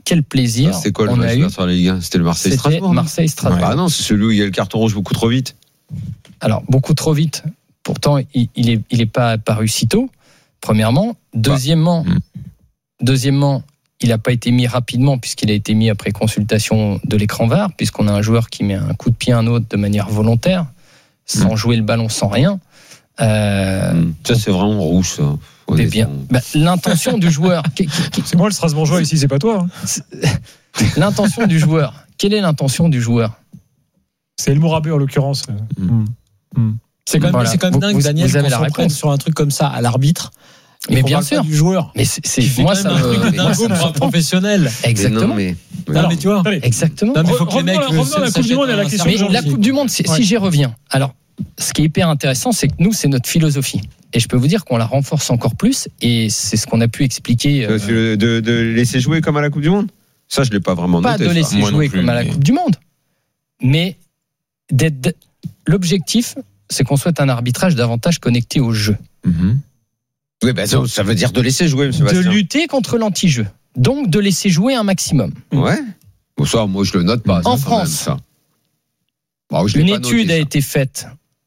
quel plaisir. C'était quoi le on match a eu. sur la Ligue un? C'était le Marseille-Strasbourg. C'était Marseille-Strasbourg. Ah non, c'est celui où il y a le carton rouge beaucoup trop vite. Alors, beaucoup trop vite. Pourtant, il, il est, il est pas apparu si tôt. Premièrement. Deuxièmement, bah. deuxièmement, il n'a pas été mis rapidement puisqu'il a été mis après consultation de l'écran V A R, puisqu'on a un joueur qui met un coup de pied à un autre de manière volontaire, sans mmh. jouer le ballon, sans rien. Euh, mmh. Ça, c'est vraiment rouge, ça. C'est bien. Bah, l'intention du joueur. Qui, qui, qui... C'est moi le Strasbourgeois ici, c'est pas toi. Hein. L'intention du joueur. Quelle est l'intention du joueur? C'est El Mourabé en l'occurrence. Mmh. Mmh. C'est quand même, voilà. c'est quand même vous, dingue, vous, Daniel, vous avez qu'on la s'en réponse prenne sur un truc comme ça à l'arbitre. Mais bien sûr, du joueur. Mais c'est, c'est moi ça un truc de dingo pour un professionnel. Exactement. Mais non, mais, non, mais tu vois. Exactement. Non, mais faut que les mecs. Revenons à la Coupe du Monde et à la question. Mais la Coupe du Monde, si j'y reviens. Alors, ce qui est hyper intéressant, c'est que nous, c'est notre philosophie. Et je peux vous dire qu'on la renforce encore plus. Et c'est ce qu'on a pu expliquer. Euh, de, de laisser jouer comme à la Coupe du Monde. Ça, je l'ai pas vraiment pas noté. Pas de laisser ça. jouer plus, comme à la mais... Coupe du Monde, mais d'être. L'objectif, c'est qu'on souhaite un arbitrage davantage connecté au jeu. Mm-hmm. Oui, bah, ça, ça veut dire de laisser jouer, M. Bastien. De lutter contre l'anti-jeu. Donc, de laisser jouer un maximum. Ouais. Bon, ça, moi, je le note pas. En ça, France, même, ça. Bon, je l'ai une pas étude noté, a ça. été faite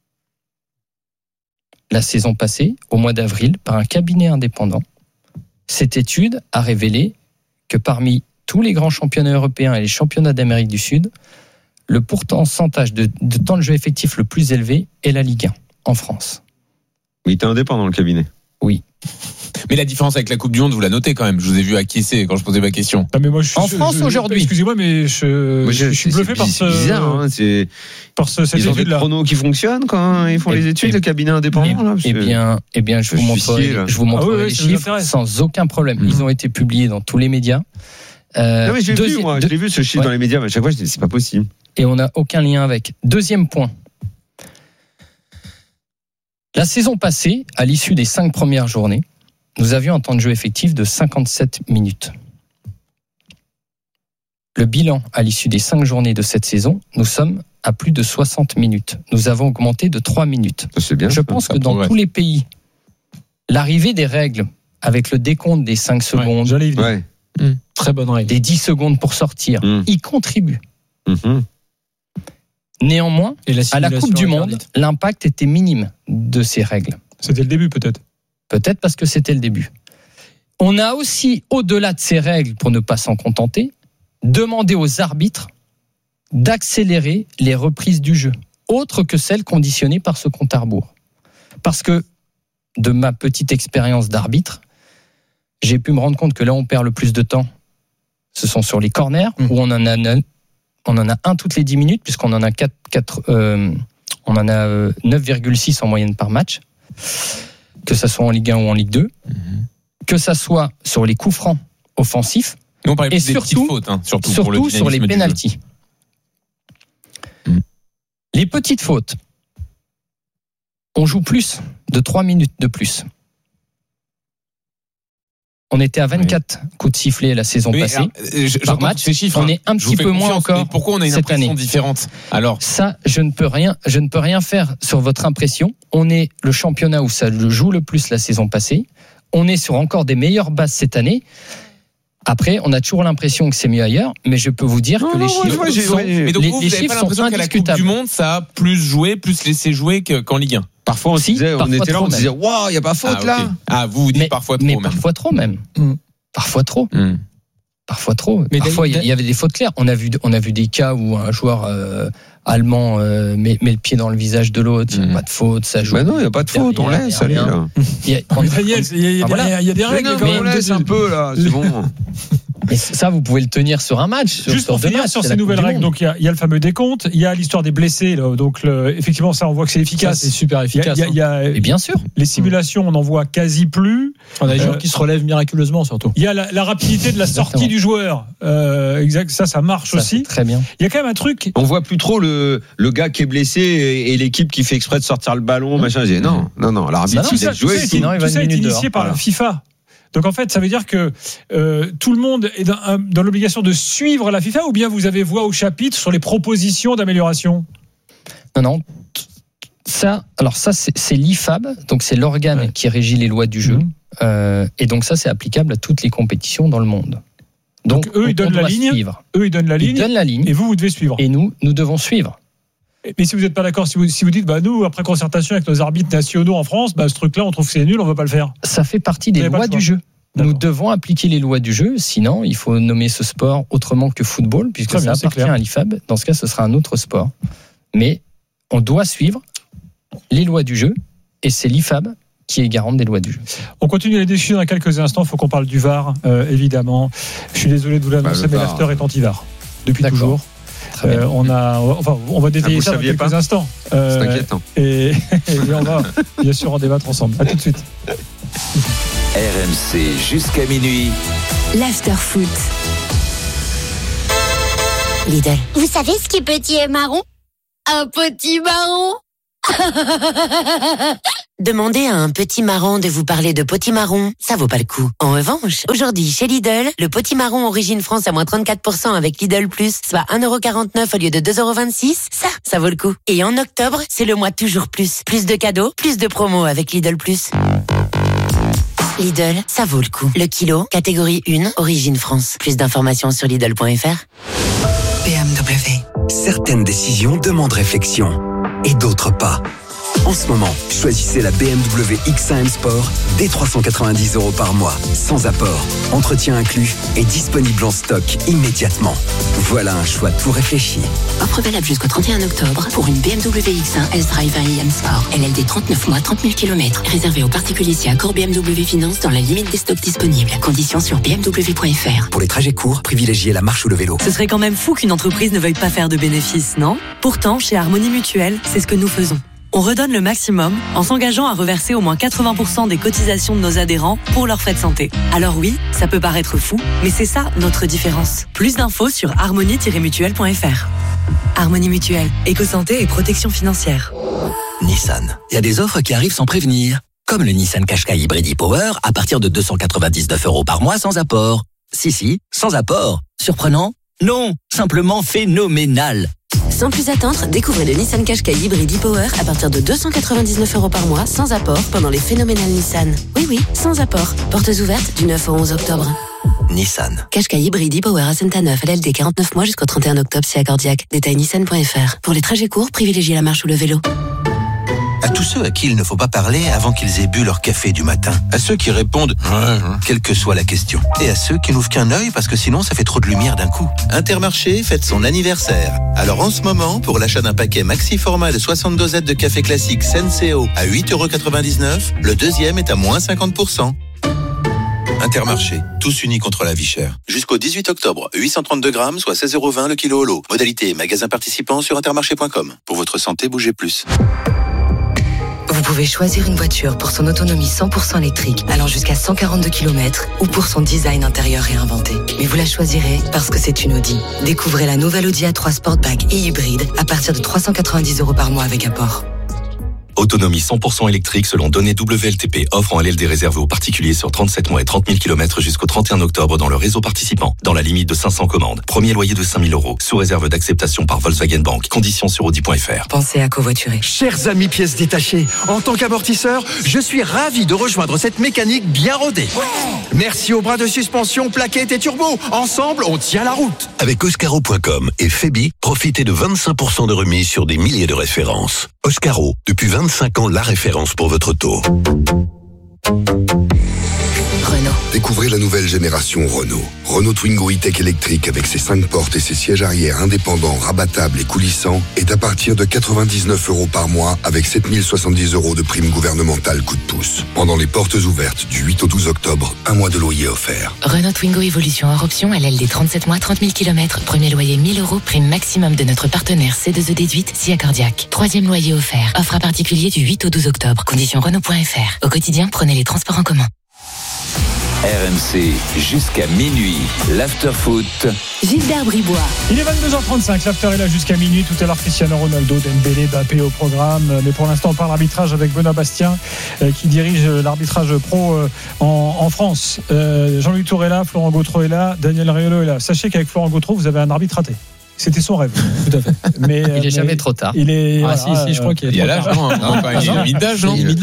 la saison passée, au mois d'avril, par un cabinet indépendant. Cette étude a révélé que parmi tous les grands championnats européens et les championnats d'Amérique du Sud, le pourcentage de, de temps de jeu effectif le plus élevé est la Ligue un, en France. Mais il était indépendant, le cabinet. Oui. Mais la différence avec la Coupe du Monde, vous la notez quand même. Je vous ai vu acquiescer quand je posais ma question. Ah mais moi, je suis, en France je, aujourd'hui. Excusez-moi, mais je, moi, je, je suis bluffé par ce. Bizarre, hein, c'est par ce. Cette ils ont des étude-là. chronos qui fonctionnent quand ils font et, les études, et, le cabinet indépendant. Là, eh bien, eh bien, je, je vous montrerai, je vous montrerai ah, oui, oui, les chiffres sans aucun problème. Mmh. Ils ont été publiés dans tous les médias. Euh, non mais je l'ai vu, moi, je l'ai vu ce chiffre ouais. dans les médias, mais à chaque fois je dis c'est pas possible. Et on n'a aucun lien avec. Deuxième point. La saison passée, à l'issue des cinq premières journées, nous avions un temps de jeu effectif de cinquante-sept minutes. Le bilan à l'issue des cinq journées de cette saison, nous sommes à plus de soixante minutes. Nous avons augmenté de trois minutes. C'est bien, je pense que dans progresse. Tous les pays, l'arrivée des règles avec le décompte des cinq secondes, ouais, ouais. Mmh. Très bonne règle, des dix secondes pour sortir, mmh. y contribue. Mmh. Néanmoins, à la Coupe du Monde, l'impact était minime de ces règles. C'était le début peut-être. Peut-être parce que c'était le début. On a aussi, au-delà de ces règles, pour ne pas s'en contenter, demandé aux arbitres d'accélérer les reprises du jeu, autres que celles conditionnées par ce compte à rebours. Parce que, de ma petite expérience d'arbitre, j'ai pu me rendre compte que là, on perd le plus de temps. Ce sont sur les corners, mmh. où on en a, on en a un toutes les dix minutes, puisqu'on en a quatre, quatre, euh, on en a neuf virgule six en moyenne par match. Que ça soit en Ligue un ou en Ligue deux, mmh. que ça soit sur les coups francs offensifs, Nous, on parlait et plus surtout, des petites fautes, hein, surtout, surtout pour le sur les pénaltys. Mmh. Les petites fautes, on joue plus de trois minutes de plus. On était à vingt-quatre oui. coups de sifflet la saison oui, passée alors, je, par match. Ces chiffres, on est un petit peu moins encore. Pourquoi on a une cette impression année. différente alors ça, je ne peux rien, je ne peux rien faire sur votre impression. On est le championnat où ça joue le plus la saison passée. On est sur encore des meilleures bases cette année. Après, on a toujours l'impression que c'est mieux ailleurs, mais je peux vous dire non, que non, les chiffres ouais, sont, mais donc les, vous, les vous chiffres pas sont qu'à la Coupe du Monde, ça a plus joué, plus laissé jouer qu'en Ligue un. Parfois, on, si, disait, on était là, on disait, waouh, il n'y a pas faute ah, là. Okay. Ah, vous vous dites mais, parfois trop mais même. Parfois trop même. Mm. Parfois trop. Mm. Parfois trop. Mais parfois, il y avait des fautes claires. On a vu, on a vu des cas où un joueur euh, allemand euh, met, met le pied dans le visage de l'autre. Il n'y a mmh. pas de faute, ça joue. Mais non, il n'y a pas de faute, on laisse. Allez, là. Il y a, on... Daniel, il y a, il y a, voilà. il y a des règles. Mais non, on laisse un peu, là. C'est bon. Et ça, vous pouvez le tenir sur un match. Sur Juste pour finir match, sur ces nouvelles règles, donc il y, y a le fameux décompte, il y a l'histoire des blessés. Là, donc le, effectivement, ça, on voit que c'est efficace. Ça, c'est super efficace. Il y a, il y a, hein. il y a, Et bien sûr. Les simulations, on n'en voit quasi plus. On a des euh, joueurs qui se relèvent miraculeusement, surtout. Il y a la, la rapidité de la sortie du joueur. Euh, exact. Ça, ça marche ça, aussi. Très bien. Il y a quand même un truc. On voit plus trop le le gars qui est blessé et, et l'équipe qui fait exprès de sortir le ballon, mmh. machin. J'ai, non, non, non. L'arbitre, il laisse jouer. Sinon, tout ça est initié par la FIFA. Donc en fait, ça veut dire que euh, tout le monde est dans, dans l'obligation de suivre la FIFA, ou bien vous avez voix au chapitre sur les propositions d'amélioration ? Non, non. Ça, alors ça, c'est, c'est l'I F A B, donc c'est l'organe ouais. qui régit les lois du jeu, mmh. euh, et donc ça, c'est applicable à toutes les compétitions dans le monde. Donc, Donc eux, ils donnent la ligne. Suivre. Eux, ils donnent la ligne. Ils donnent la ligne. Et vous, vous devez suivre. Et nous, nous devons suivre. Mais si vous n'êtes pas d'accord, si vous, si vous dites, bah nous, après concertation avec nos arbitres nationaux en France, bah ce truc-là, on trouve que c'est nul, on ne veut pas le faire. Ça fait partie des lois du jeu. D'accord. Nous devons appliquer les lois du jeu, sinon il faut nommer ce sport autrement que football, puisque Très ça bien, appartient à l'I F A B. Dans ce cas, ce sera un autre sport. Mais on doit suivre les lois du jeu, et c'est l'I F A B qui est garante des lois du jeu. On continue les discussions dans quelques instants. Il faut qu'on parle du V A R, euh, évidemment. Je suis désolé de vous l'annoncer, bah, mais l'after est anti-V A R depuis D'accord. toujours. Euh, on a, enfin, on va détailler ah, ça dans quelques pas instants. Euh, c'est inquiétant. Et, et on va bien sûr en débattre ensemble. À tout de suite. R M C jusqu'à minuit. L'after foot. Lidl. Vous savez ce qui est petit et marron? Un petit marron. Demandez à un petit marron de vous parler de potimarron, ça vaut pas le coup. En revanche, aujourd'hui chez Lidl, le potimarron Origine France à moins trente-quatre pour cent avec Lidl Plus, soit un euro quarante-neuf au lieu de deux euros vingt-six, ça, ça vaut le coup. Et en octobre, c'est le mois toujours plus. Plus de cadeaux, plus de promos avec Lidl Plus. Lidl, ça vaut le coup. Le kilo, catégorie un, Origine France. Plus d'informations sur Lidl point F R. B M W. Certaines décisions demandent réflexion et d'autres pas. En ce moment, choisissez la B M W X un M Sport dès trois cent quatre-vingt-dix euros par mois, sans apport, entretien inclus et disponible en stock immédiatement. Voilà un choix tout réfléchi. Offre valable jusqu'au trente et un octobre pour une B M W X un S-Drive un M Sport. L L D trente-neuf mois, trente mille kilomètres. Réservé aux particuliers si accord B M W Finance dans la limite des stocks disponibles. Conditions sur b m w point f r. Pour les trajets courts, privilégiez la marche ou le vélo. Ce serait quand même fou qu'une entreprise ne veuille pas faire de bénéfices, non ? Pourtant, chez Harmonie Mutuelle, c'est ce que nous faisons. On redonne le maximum en s'engageant à reverser au moins quatre-vingts pour cent des cotisations de nos adhérents pour leurs frais de santé. Alors oui, ça peut paraître fou, mais c'est ça notre différence. Plus d'infos sur harmonie tiret mutuelle point f r. Harmonie Mutuelle, éco-santé et protection financière. Nissan. Il y a des offres qui arrivent sans prévenir. Comme le Nissan Qashqai Hybrid e-Power à partir de deux cent quatre-vingt-dix-neuf euros par mois sans apport. Si, si, sans apport. Surprenant ? Non, simplement phénoménal. Sans plus attendre, découvrez le Nissan Qashqai Hybrid e-Power à partir de deux cent quatre-vingt-dix-neuf euros par mois sans apport pendant les phénoménales Nissan. Oui, oui, sans apport. Portes ouvertes du neuf au onze octobre. Nissan. Qashqai Hybrid e-Power à Saint-Neuf, L L D quarante-neuf mois jusqu'au trente et un octobre si accordiaque. Détail nissan point f r. Pour les trajets courts, privilégiez la marche ou le vélo. À tous ceux à qui il ne faut pas parler avant qu'ils aient bu leur café du matin. À ceux qui répondent « quelle que soit la question ». Et à ceux qui n'ouvrent qu'un œil parce que sinon ça fait trop de lumière d'un coup. Intermarché fête son anniversaire. Alors en ce moment, pour l'achat d'un paquet maxi format de soixante dosettes de café classique Senseo à huit euros quatre-vingt-dix-neuf, le deuxième est à moins cinquante pour cent. Intermarché, tous unis contre la vie chère. Jusqu'au dix-huit octobre, huit cent trente-deux grammes, soit seize euros vingt le kilo au lot. Modalité et magasin participant sur intermarché point com. Pour votre santé, bougez plus. Vous pouvez choisir une voiture pour son autonomie cent pour cent électrique, allant jusqu'à cent quarante-deux kilomètres, ou pour son design intérieur réinventé. Mais vous la choisirez parce que c'est une Audi. Découvrez la nouvelle Audi A trois Sportback et hybride à partir de trois cent quatre-vingt-dix euros par mois avec apport. Autonomie cent pour cent électrique selon données W L T P. Offre en L L D réservé aux particuliers sur trente-sept mois et trente mille kilomètres jusqu'au trente et un octobre dans le réseau participant. Dans la limite de cinq cents commandes. Premier loyer de cinq mille euros. Sous réserve d'acceptation par Volkswagen Bank. Conditions sur audi point f r. Pensez à covoiturer. Chers amis pièces détachées, en tant qu'amortisseur, je suis ravi de rejoindre cette mécanique bien rodée. Ouais. Merci aux bras de suspension, plaquettes et turbo. Ensemble, on tient la route. Avec Oscaro point com et Febi, profitez de vingt-cinq pour cent de remise sur des milliers de références. Oscaro, depuis vingt-cinq ans, la référence pour votre auto. Renault. Découvrez la nouvelle génération Renault. Renault Twingo E-Tech électrique avec ses cinq portes et ses sièges arrière indépendants, rabattables et coulissants est à partir de quatre-vingt-dix-neuf euros par mois avec sept mille soixante-dix euros de prime gouvernementale coup de pouce. Pendant les portes ouvertes du huit au douze octobre, un mois de loyer offert. Renault Twingo Evolution hors option, L L D trente-sept mois, trente mille kilomètres. Premier loyer mille euros, prime maximum de notre partenaire C deux E déduite, si accordiaque. Troisième loyer offert. Offre à particulier du huit au douze octobre. Conditions Renault point f r. Au quotidien, prenez les transports en commun. R M C jusqu'à minuit, l'after-foot. Gilbert Bribois. Il est vingt-deux heures trente-cinq, l'after est là jusqu'à minuit. Tout à l'heure, Cristiano Ronaldo, Dembélé, Mbappé au programme. Mais pour l'instant, on parle arbitrage avec Benoît Bastien, euh, qui dirige l'arbitrage pro euh, en, en France. Euh, Jean-Louis Tour est là, Florent Gautreau est là, Daniel Riolo est là. Sachez qu'avec Florent Gautreau, vous avez un arbitre raté. C'était son rêve, tout à fait. Mais, il est mais jamais trop tard. Il est. Ah, voilà, si, si, je crois qu'il il y a l'âge, non, non, non, il y a une limite d'âge, non Il y a une limite d'âge.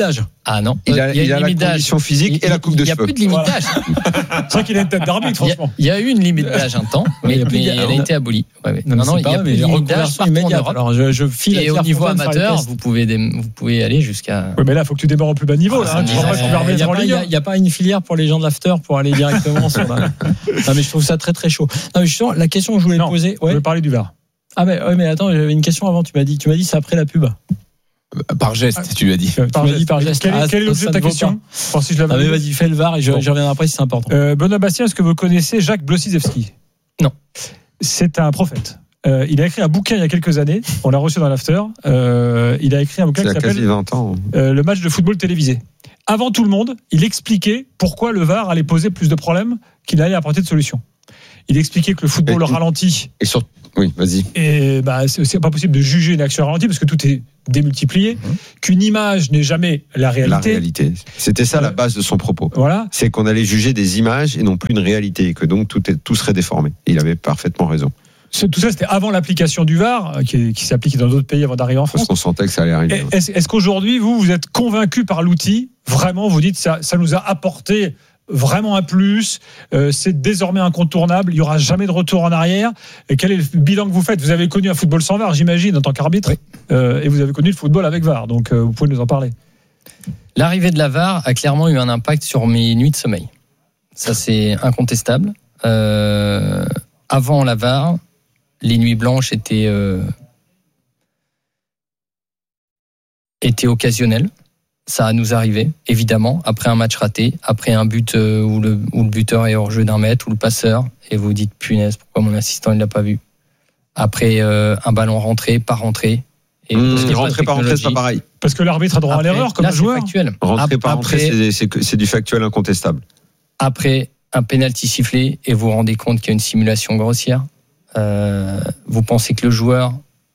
Ah non. Il a, il y a, il a la condition physique il, et la coupe de cheveux. cheveux. Il n'y a plus de limite d'âge. C'est vrai qu'il a une tête d'arbitre, franchement. Il y, a, il y a eu une limite d'âge un temps, mais, mais, mais elle a été abolie. Ouais, ouais. Non, non, non il y a plus de limite d'âge partout en Europe. Alors, je, je file et au niveau amateur, vous pouvez, vous pouvez aller jusqu'à. Oui, mais là, il faut que tu démarres au plus bas niveau. Là, hein, tu il n'y a pas une filière pour les gens de l'after pour aller directement sur la. Non, mais je trouve ça très très chaud. Non, mais justement, la question que je voulais non, poser. Ouais. Je voulais parler du V A R. Ah, mais, ouais, mais attends, j'avais une question avant. Tu m'as dit, tu m'as dit, c'est après la pub. Par geste, ah, tu lui as dit. Par tu m'as dit par geste. Quel, ah, quel est l'objet de ta question enfin, si je ah, mais vas-y, fais le V A R et je, bon. je reviendrai après si c'est important. Euh, Benoît Bastien, est-ce que vous connaissez Jacques Blosizewski ? Non. C'est un prophète. Euh, il a écrit un bouquin il y a quelques années. On l'a reçu dans l'after. Euh, il a écrit un bouquin c'est qui s'appelle quasi vingt ans. Euh, Le match de football télévisé. Avant tout le monde, il expliquait pourquoi le V A R allait poser plus de problèmes qu'il allait apporter de solutions. Il expliquait que le football et, ralentit. Et sur oui, vas-y. Et bah, c'est, c'est pas possible de juger une action ralentie parce que tout est démultiplié. Mmh. Qu'une image n'est jamais la réalité. La réalité. C'était ça euh, la base de son propos. Voilà. C'est qu'on allait juger des images et non plus une réalité, et que donc tout, est, tout serait déformé. Il avait parfaitement raison. Tout ça, c'était avant l'application du V A R, qui, qui s'applique dans d'autres pays avant d'arriver en France. Parce qu'on sentait que ça allait arriver. Est-ce, est-ce qu'aujourd'hui, vous, vous êtes convaincu par l'outil ? Vraiment, vous dites ça, ça nous a apporté vraiment un plus, euh, c'est désormais incontournable, il n'y aura jamais de retour en arrière. Et quel est le bilan que vous faites ? Vous avez connu un football sans V A R, j'imagine, en tant qu'arbitre, oui. euh, et vous avez connu le football avec V A R, donc euh, vous pouvez nous en parler. L'arrivée de la V A R a clairement eu un impact sur mes nuits de sommeil. Ça, c'est incontestable. Euh, avant la V A R, les nuits blanches étaient, euh, étaient occasionnelles. Ça nous arrivait, évidemment, après un match raté, après un but euh, où, le, où le buteur est hors jeu d'un mètre, ou le passeur, et vous dites, punaise, pourquoi mon assistant ne l'a pas vu ? Après euh, un ballon rentré, pas rentré. Et mmh, rentré, pas rentré, c'est pas pareil. Parce que l'arbitre a droit après, à l'erreur, comme là, un joueur. C'est factuel. Rentré, pas rentré, c'est, c'est, c'est du factuel incontestable. Après un pénalty sifflé, et vous vous rendez compte qu'il y a une simulation grossière, euh, vous pensez que le joueur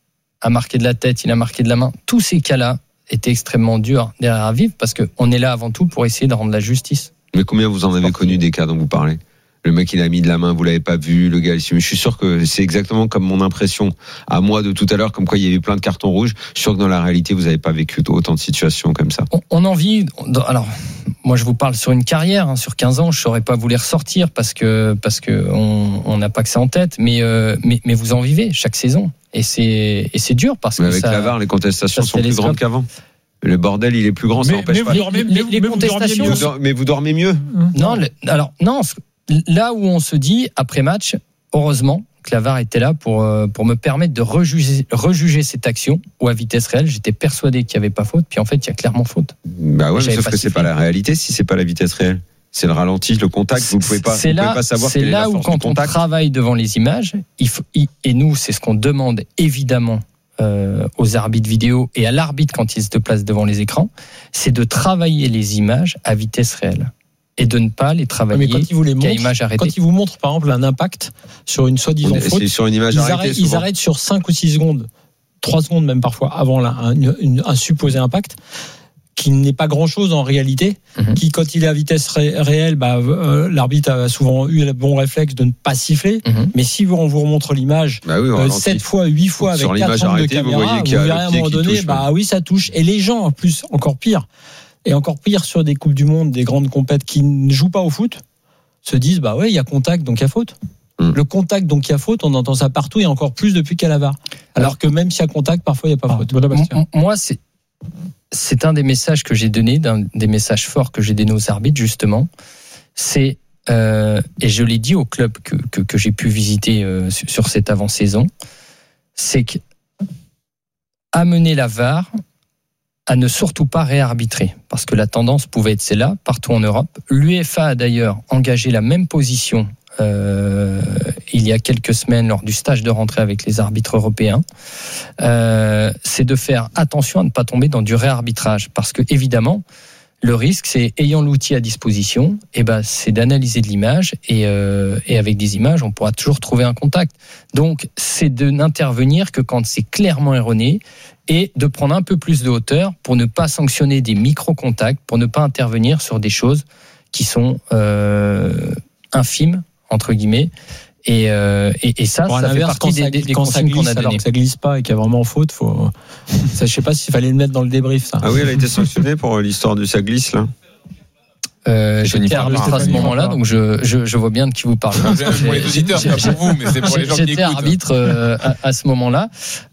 a marqué de la tête, il a marqué de la main. Tous ces cas-là était extrêmement dur derrière à vivre parce qu'on est là avant tout pour essayer de rendre la justice. Mais combien vous en avez connu des cas dont vous parlez ? Le mec il a mis de la main, vous l'avez pas vu, le gars, je suis sûr que c'est exactement comme mon impression à moi de tout à l'heure, comme quoi il y avait plein de cartons rouges. Je suis sûr que dans la réalité vous n'avez pas vécu autant de situations comme ça. On, on en vit, alors moi je vous parle sur une carrière, hein, sur quinze ans, je saurais pas vous les ressortir parce que parce que on n'a pas que ça en tête, mais, euh, mais mais vous en vivez chaque saison. Et c'est, et c'est dur parce mais que avec ça, la V A R, les contestations sont plus grandes qu'avant. Le bordel, il est plus grand, ça mais, empêche mais pas. Vous dormez, les, mais les mais contestations. Vous dormez, mais vous dormez mieux. Non, le, alors non. Là où on se dit après match, heureusement que la V A R était là pour pour me permettre de rejuger rejuger cette action où à vitesse réelle, j'étais persuadé qu'il y avait pas faute, puis en fait il y a clairement faute. Bah ouais, mais sauf que c'est pas la réalité si c'est pas la vitesse réelle. C'est le ralenti, le contact. Vous pouvez pas, c'est vous là, pouvez pas savoir. C'est là où quand on travaille devant les images, il faut, et nous c'est ce qu'on demande évidemment euh, aux arbitres vidéo et à l'arbitre quand il se déplace devant les écrans, c'est de travailler les images à vitesse réelle et de ne pas les travailler mais quand ils vous les montrent, image arrêtée. Quand ils vous montrent par exemple un impact sur une soi-disant faute, c'est sur une image ils, arrêtée, arrêtent, ils arrêtent sur cinq ou six secondes, trois secondes même parfois avant la, un, une, un supposé impact qui n'est pas grand-chose en réalité, mmh. qui quand il est à vitesse ré- réelle, bah, euh, l'arbitre a souvent eu le bon réflexe de ne pas siffler, mmh. mais si on vous remontre l'image bah oui, euh, sept fois, huit fois avec quatre angles de caméra, vous, voyez vous verrez à un moment donné, touche, bah ouais. oui ça touche, et les gens en plus encore pire, et encore pire sur des coupes du monde, des grandes compètes qui ne jouent pas au foot, se disent bah ouais il y a contact donc il y a faute. Mmh. Le contact donc il y a faute, on entend ça partout et encore plus depuis qu'à la V A R. Alors que même s'il y a contact, parfois il n'y a pas ah, faute. M- moi c'est C'est un des messages que j'ai donné, d'un des messages forts que j'ai donné aux arbitres justement. C'est euh, et je l'ai dit au club que que, que j'ai pu visiter euh, sur, sur cette avant-saison, c'est que amener la V A R à ne surtout pas réarbitrer, parce que la tendance pouvait être celle-là partout en Europe. L'UEFA a d'ailleurs engagé la même position euh, il y a quelques semaines lors du stage de rentrée avec les arbitres européens. Euh, c'est de faire attention à ne pas tomber dans du réarbitrage, parce que évidemment le risque, c'est ayant l'outil à disposition, et ben c'est d'analyser de l'image et, euh, et avec des images, on pourra toujours trouver un contact. Donc c'est de n'intervenir que quand c'est clairement erroné et de prendre un peu plus de hauteur pour ne pas sanctionner des micro-contacts, pour ne pas intervenir sur des choses qui sont euh, infimes entre guillemets Et, euh, et, et ça, Pour ça fait l'inverse, partie quand des, ça, des quand consignes ça glisse, qu'on a alors données. que ça glisse pas et qu'il y a vraiment faute, faut. Ça, je sais pas s'il fallait le mettre dans le débrief. Ça. Ah oui, elle a été sanctionnée pour l'histoire du ça glisse là. Euh, Stéphanie j'étais arbitre Farmer. à ce moment-là, donc je, je, je vois bien de qui vous parlez. Pour les auditeurs, c'est pas pour vous, mais c'est pour les gens qui J'étais écoutent. arbitre euh, à, à ce moment-là.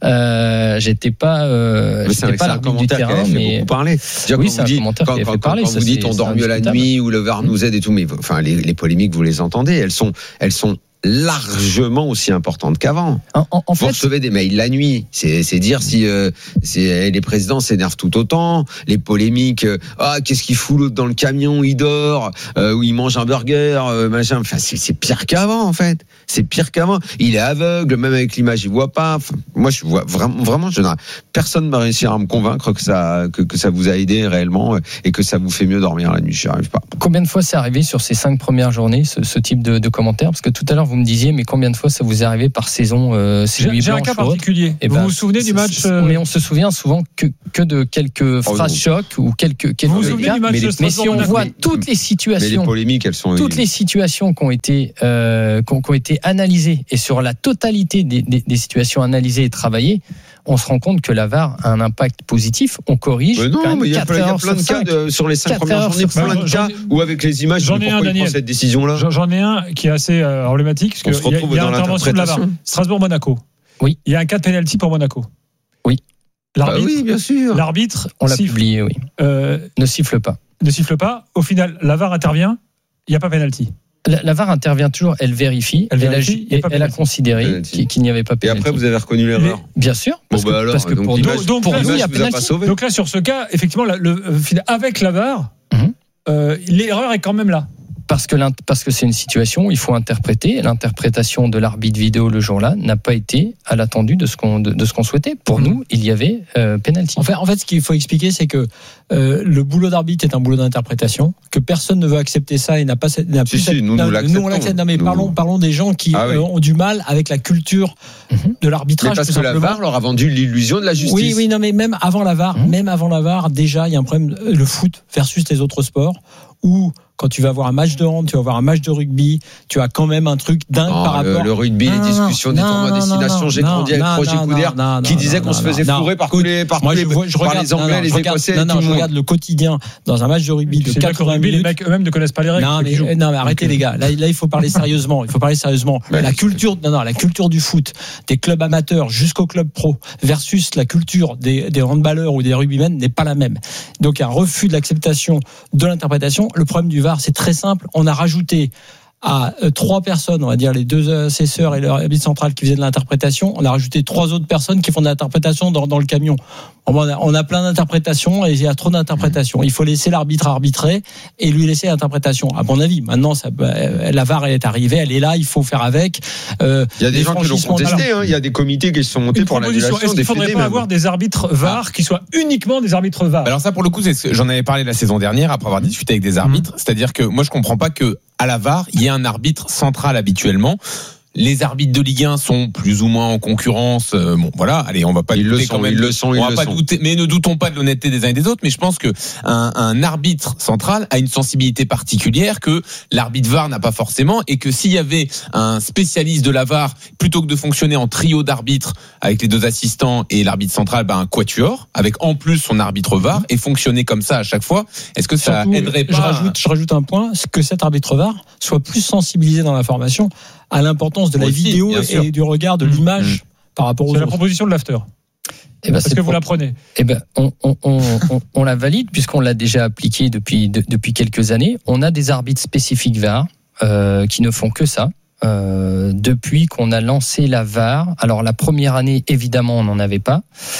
Euh, j'étais pas, euh, Mais c'est j'étais un- pas c'est un l'arbitre du commentaire qui terrain, avait fait mais beaucoup parler. Déjà, oui, quand c'est vous un dites- commentaire quand, qui a quand- fait parler. quand ça, vous dites c'est- on c'est dort mieux la indiscutable. nuit ou le V A R nous aide et tout, mais enfin les, les polémiques vous les entendez, elles sont elles sont largement aussi importantes qu'avant. En, en, en Vous fait, recevez des mails la nuit, c'est c'est dire si euh, c'est les présidents s'énervent tout autant, les polémiques, euh, ah qu'est-ce qu'il fout l'autre dans le camion, il dort, euh, ou il mange un burger, euh, machin. Enfin c'est c'est pire qu'avant en fait. C'est pire qu'avant. Il est aveugle, même avec l'image il voit pas. Enfin, moi je vois vraiment vraiment je n'arrive- personne ne va réussir à me convaincre que ça que, que ça vous a aidé réellement euh, et que ça vous fait mieux dormir la nuit. Je n'y arrive pas. combien de fois c'est arrivé sur ces cinq premières journées, ce, ce type de, de commentaires? Parce que tout à l'heure vous me disiez, mais combien de fois ça vous est arrivé par saison? euh, J'ai, nuit j'ai un blanche cas ou autre? particulier. Eh Vous ben, vous souvenez du c'est- match c'est- euh, Mais on se souvient souvent que, que de quelques Oh, phrases non. choc ou quelques, quelques Vous vous souvenez cas. du match mais, de les- mais si on Strasbourg-Monaco? voit Mais- toutes les Mais les situations, polémiques elles sont toutes les situations qui ont été euh, qui ont, qui ont été analysées et sur la totalité des, des, des situations analysées et travaillées, on se rend compte que la V A R a un impact positif. On corrige. Mais non, quand même mais il y a quatre plein, il y a heures plein de sur cas cinq. de- sur les cinq quatre premières heures journées, sur plein cinq. de cas J'en ai- où avec les images, j'en mais ai un, pourquoi il prend Daniel. cette décision-là J'en, j'en ai un qui est assez euh, emblématique On parce se qu'il y a, retrouve il y a dans intervention de la V A R. l'interprétation. Strasbourg-Monaco. Oui. Il y a un cas de pénalty pour Monaco. Oui. L'arbitre, Bah oui, bien sûr. l'arbitre On l'a siffle, publié, oui. euh, Ne siffle pas. ne siffle pas. Au final, la V A R intervient. Il n'y a pas pénalty. La, la V A R intervient toujours, elle vérifie, Elle elle, vérifie, a, il y a pas elle a pénalty. considéré Pénalty. qu'il, qu'il n'y avait pas Et pénalty. après, vous avez reconnu l'erreur. Bien sûr, parce Bon, bah que, alors, parce que donc pour, l'image- nous, donc, pour l'image nous, il y a vous a pas pénalty. sauvé. Donc là, sur ce cas, effectivement, la- le, euh, avec la V A R, Mhm. euh, l'erreur est quand même là. Parce que, l'int- parce que c'est une situation où il faut interpréter. L'interprétation de l'arbitre vidéo le jour-là n'a pas été à l'attendu de ce qu'on, de, de ce qu'on souhaitait. Pour Mhm. nous, il y avait euh, pénalty. En fait, en fait, ce qu'il faut expliquer, c'est que euh, le boulot d'arbitre est un boulot d'interprétation, que personne ne veut accepter ça et n'a pas. N'a Si, plus si, nous, nous non, l'acceptons. on l'accepte. Non, mais Nous- parlons, parlons des gens qui Ah oui. euh, ont du mal avec la culture Mhm. de Mais l'arbitrage. parce tout que la V simplement. A R leur a vendu l'illusion de la justice. Oui, oui, non, mais même avant la V A R, Mmh. même avant la V A R, déjà, il y a un problème. euh, Le foot versus les autres sports, où quand tu vas voir un match de hand, tu vas voir un match de rugby, tu as quand même un truc dingue Non, par le, rapport. le rugby, Non, les non, discussions des non, tournois non, destination, non, j'ai non, grandi avec non, Roger non, Coudert, non, non, qui disait non, qu'on se non, faisait non. fourrer par tous Écoute, les, par moi, tous je, les, vois- je par regarde, les Anglais, non, non, les je regarde- Écossais, non, tout non, le je monde. regarde le quotidien dans un match de rugby Tu de sais bien que le quatre-vingts rugby, les minutes. mecs eux-mêmes ne connaissent pas les règles. Non ceux mais, qui jouent. non mais arrêtez Donc, les gars. Là, là il faut parler sérieusement. Il faut parler sérieusement. Ouais. La culture, non non, la culture du foot, des clubs amateurs jusqu'au club pro versus la culture des, des handballeurs ou des rugbymen n'est pas la même. Donc il y a un refus de l'acceptation de l'interprétation. Le problème du V A R, c'est très simple. On a rajouté à euh, trois personnes, on va dire les deux assesseurs et leur arbitre central qui faisaient de l'interprétation, on a rajouté trois autres personnes qui font de l'interprétation dans, dans le camion. On a, on a plein d'interprétations et il y a trop d'interprétations. Il faut laisser l'arbitre arbitrer et lui laisser l'interprétation. À mon avis, maintenant, ça, euh, la V A R est arrivée, elle est là, il faut faire avec. Euh, Il y a des les gens qui l'ont franchissements- contesté, hein. Il y a des comités qui se sont montés Une pour proposition. l'annulation Est-ce des qu'il ne faudrait Fédés pas même. avoir des arbitres V A R qui soient uniquement des arbitres V A R? Alors ça, pour le coup, c'est ce que j'en avais parlé la saison dernière après avoir discuté avec des arbitres. C'est-à-dire que moi, je comprends pas que à la V A R, il y ait un arbitre central habituellement. Les arbitres de Ligue un sont plus ou moins en concurrence. Euh, bon, voilà. Allez, on va pas Ils le douter sont, quand même. ils le sont, on ils va le pas sont. douter, mais ne doutons pas de l'honnêteté des uns et des autres. Mais je pense que un, un arbitre central a une sensibilité particulière que l'arbitre V A R n'a pas forcément, et que s'il y avait un spécialiste de la V A R, plutôt que de fonctionner en trio d'arbitres avec les deux assistants et l'arbitre central, ben un quatuor avec en plus son arbitre V A R, et fonctionner comme ça à chaque fois, est-ce que ça Surtout, aiderait pas je rajoute, je rajoute un point, c'est que cet arbitre V A R soit plus sensibilisé dans la formation à l'importance de la Aussi, vidéo bien sûr. et du regard de l'image par rapport aux C'est la autres. proposition de l'after. Eh ben, Est-ce c'est que vous pour- la prenez? Eh ben, on, on, on, on, on la valide puisqu'on l'a déjà appliqué depuis, de- depuis quelques années. On a des arbitres spécifiques V A R euh, qui ne font que ça. Euh, depuis qu'on a lancé la V A R, alors la première année, évidemment, on n'en avait pas.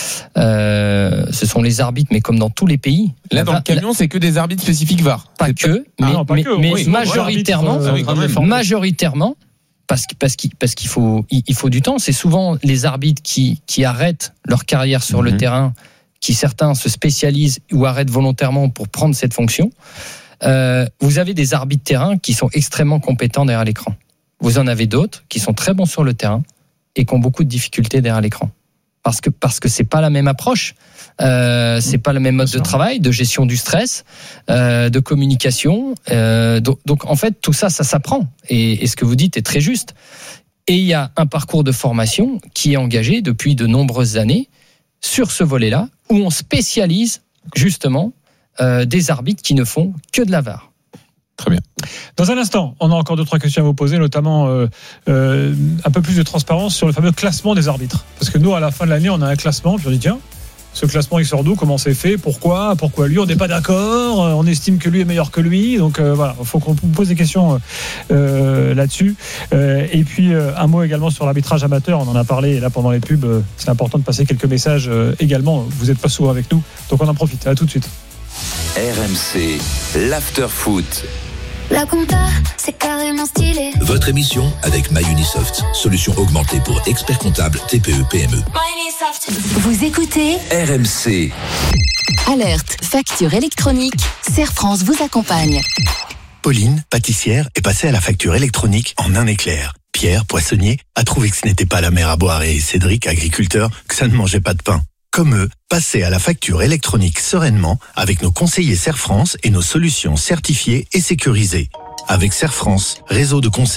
Euh, ce sont les arbitres, mais comme dans tous les pays. Là, la dans V A le R camion, c'est que des arbitres spécifiques V A R. Pas que, Ah mais, non, pas mais, que, mais oui. majoritairement, Ah oui, quand même. majoritairement, parce que parce qu'il parce qu'il faut il, il faut du temps. C'est souvent les arbitres qui qui arrêtent leur carrière sur le terrain, qui certains se spécialisent ou arrêtent volontairement pour prendre cette fonction. Euh, vous avez des arbitres terrain qui sont extrêmement compétents derrière l'écran. Vous en avez d'autres qui sont très bons sur le terrain et qui ont beaucoup de difficultés derrière l'écran. Parce que parce que c'est pas la même approche, euh, c'est pas le même mode de travail, de gestion du stress, euh, de communication. Euh, donc, donc en fait tout ça, ça s'apprend. Et, et ce que vous dites est très juste. Et il y a un parcours de formation qui est engagé depuis de nombreuses années sur ce volet-là, où on spécialise justement euh, des arbitres qui ne font que de la V A R. Très bien. Dans un instant, on a encore deux, trois questions à vous poser, notamment euh, euh, un peu plus de transparence sur le fameux classement des arbitres. Parce que nous, à la fin de l'année, on a un classement, puis on dit tiens, ce classement, il sort d'où? Comment c'est fait? Pourquoi? Pourquoi lui? On n'est pas d'accord. On estime que lui est meilleur que lui. Donc euh, voilà, il faut qu'on vous pose des questions euh, là-dessus. Euh, et puis euh, un mot également sur l'arbitrage amateur. On en a parlé là pendant les pubs. Euh, c'est important de passer quelques messages euh, également. Vous n'êtes pas souvent avec nous, donc on en profite. À tout de suite. R M C, l'after-foot. La compta, c'est carrément stylé. Votre émission avec MyUnisoft, solution augmentée pour experts comptables T P E P M E. Vous écoutez R M C. Alerte, facture électronique, Serre France vous accompagne. Pauline, pâtissière, est passée à la facture électronique en un éclair. Pierre, poissonnier, a trouvé que ce n'était pas la mer à boire et Cédric, agriculteur, que ça ne mangeait pas de pain. Comme eux, passez à la facture électronique sereinement avec nos conseillers Serre France et nos solutions certifiées et sécurisées. Avec Serre France, réseau de conseils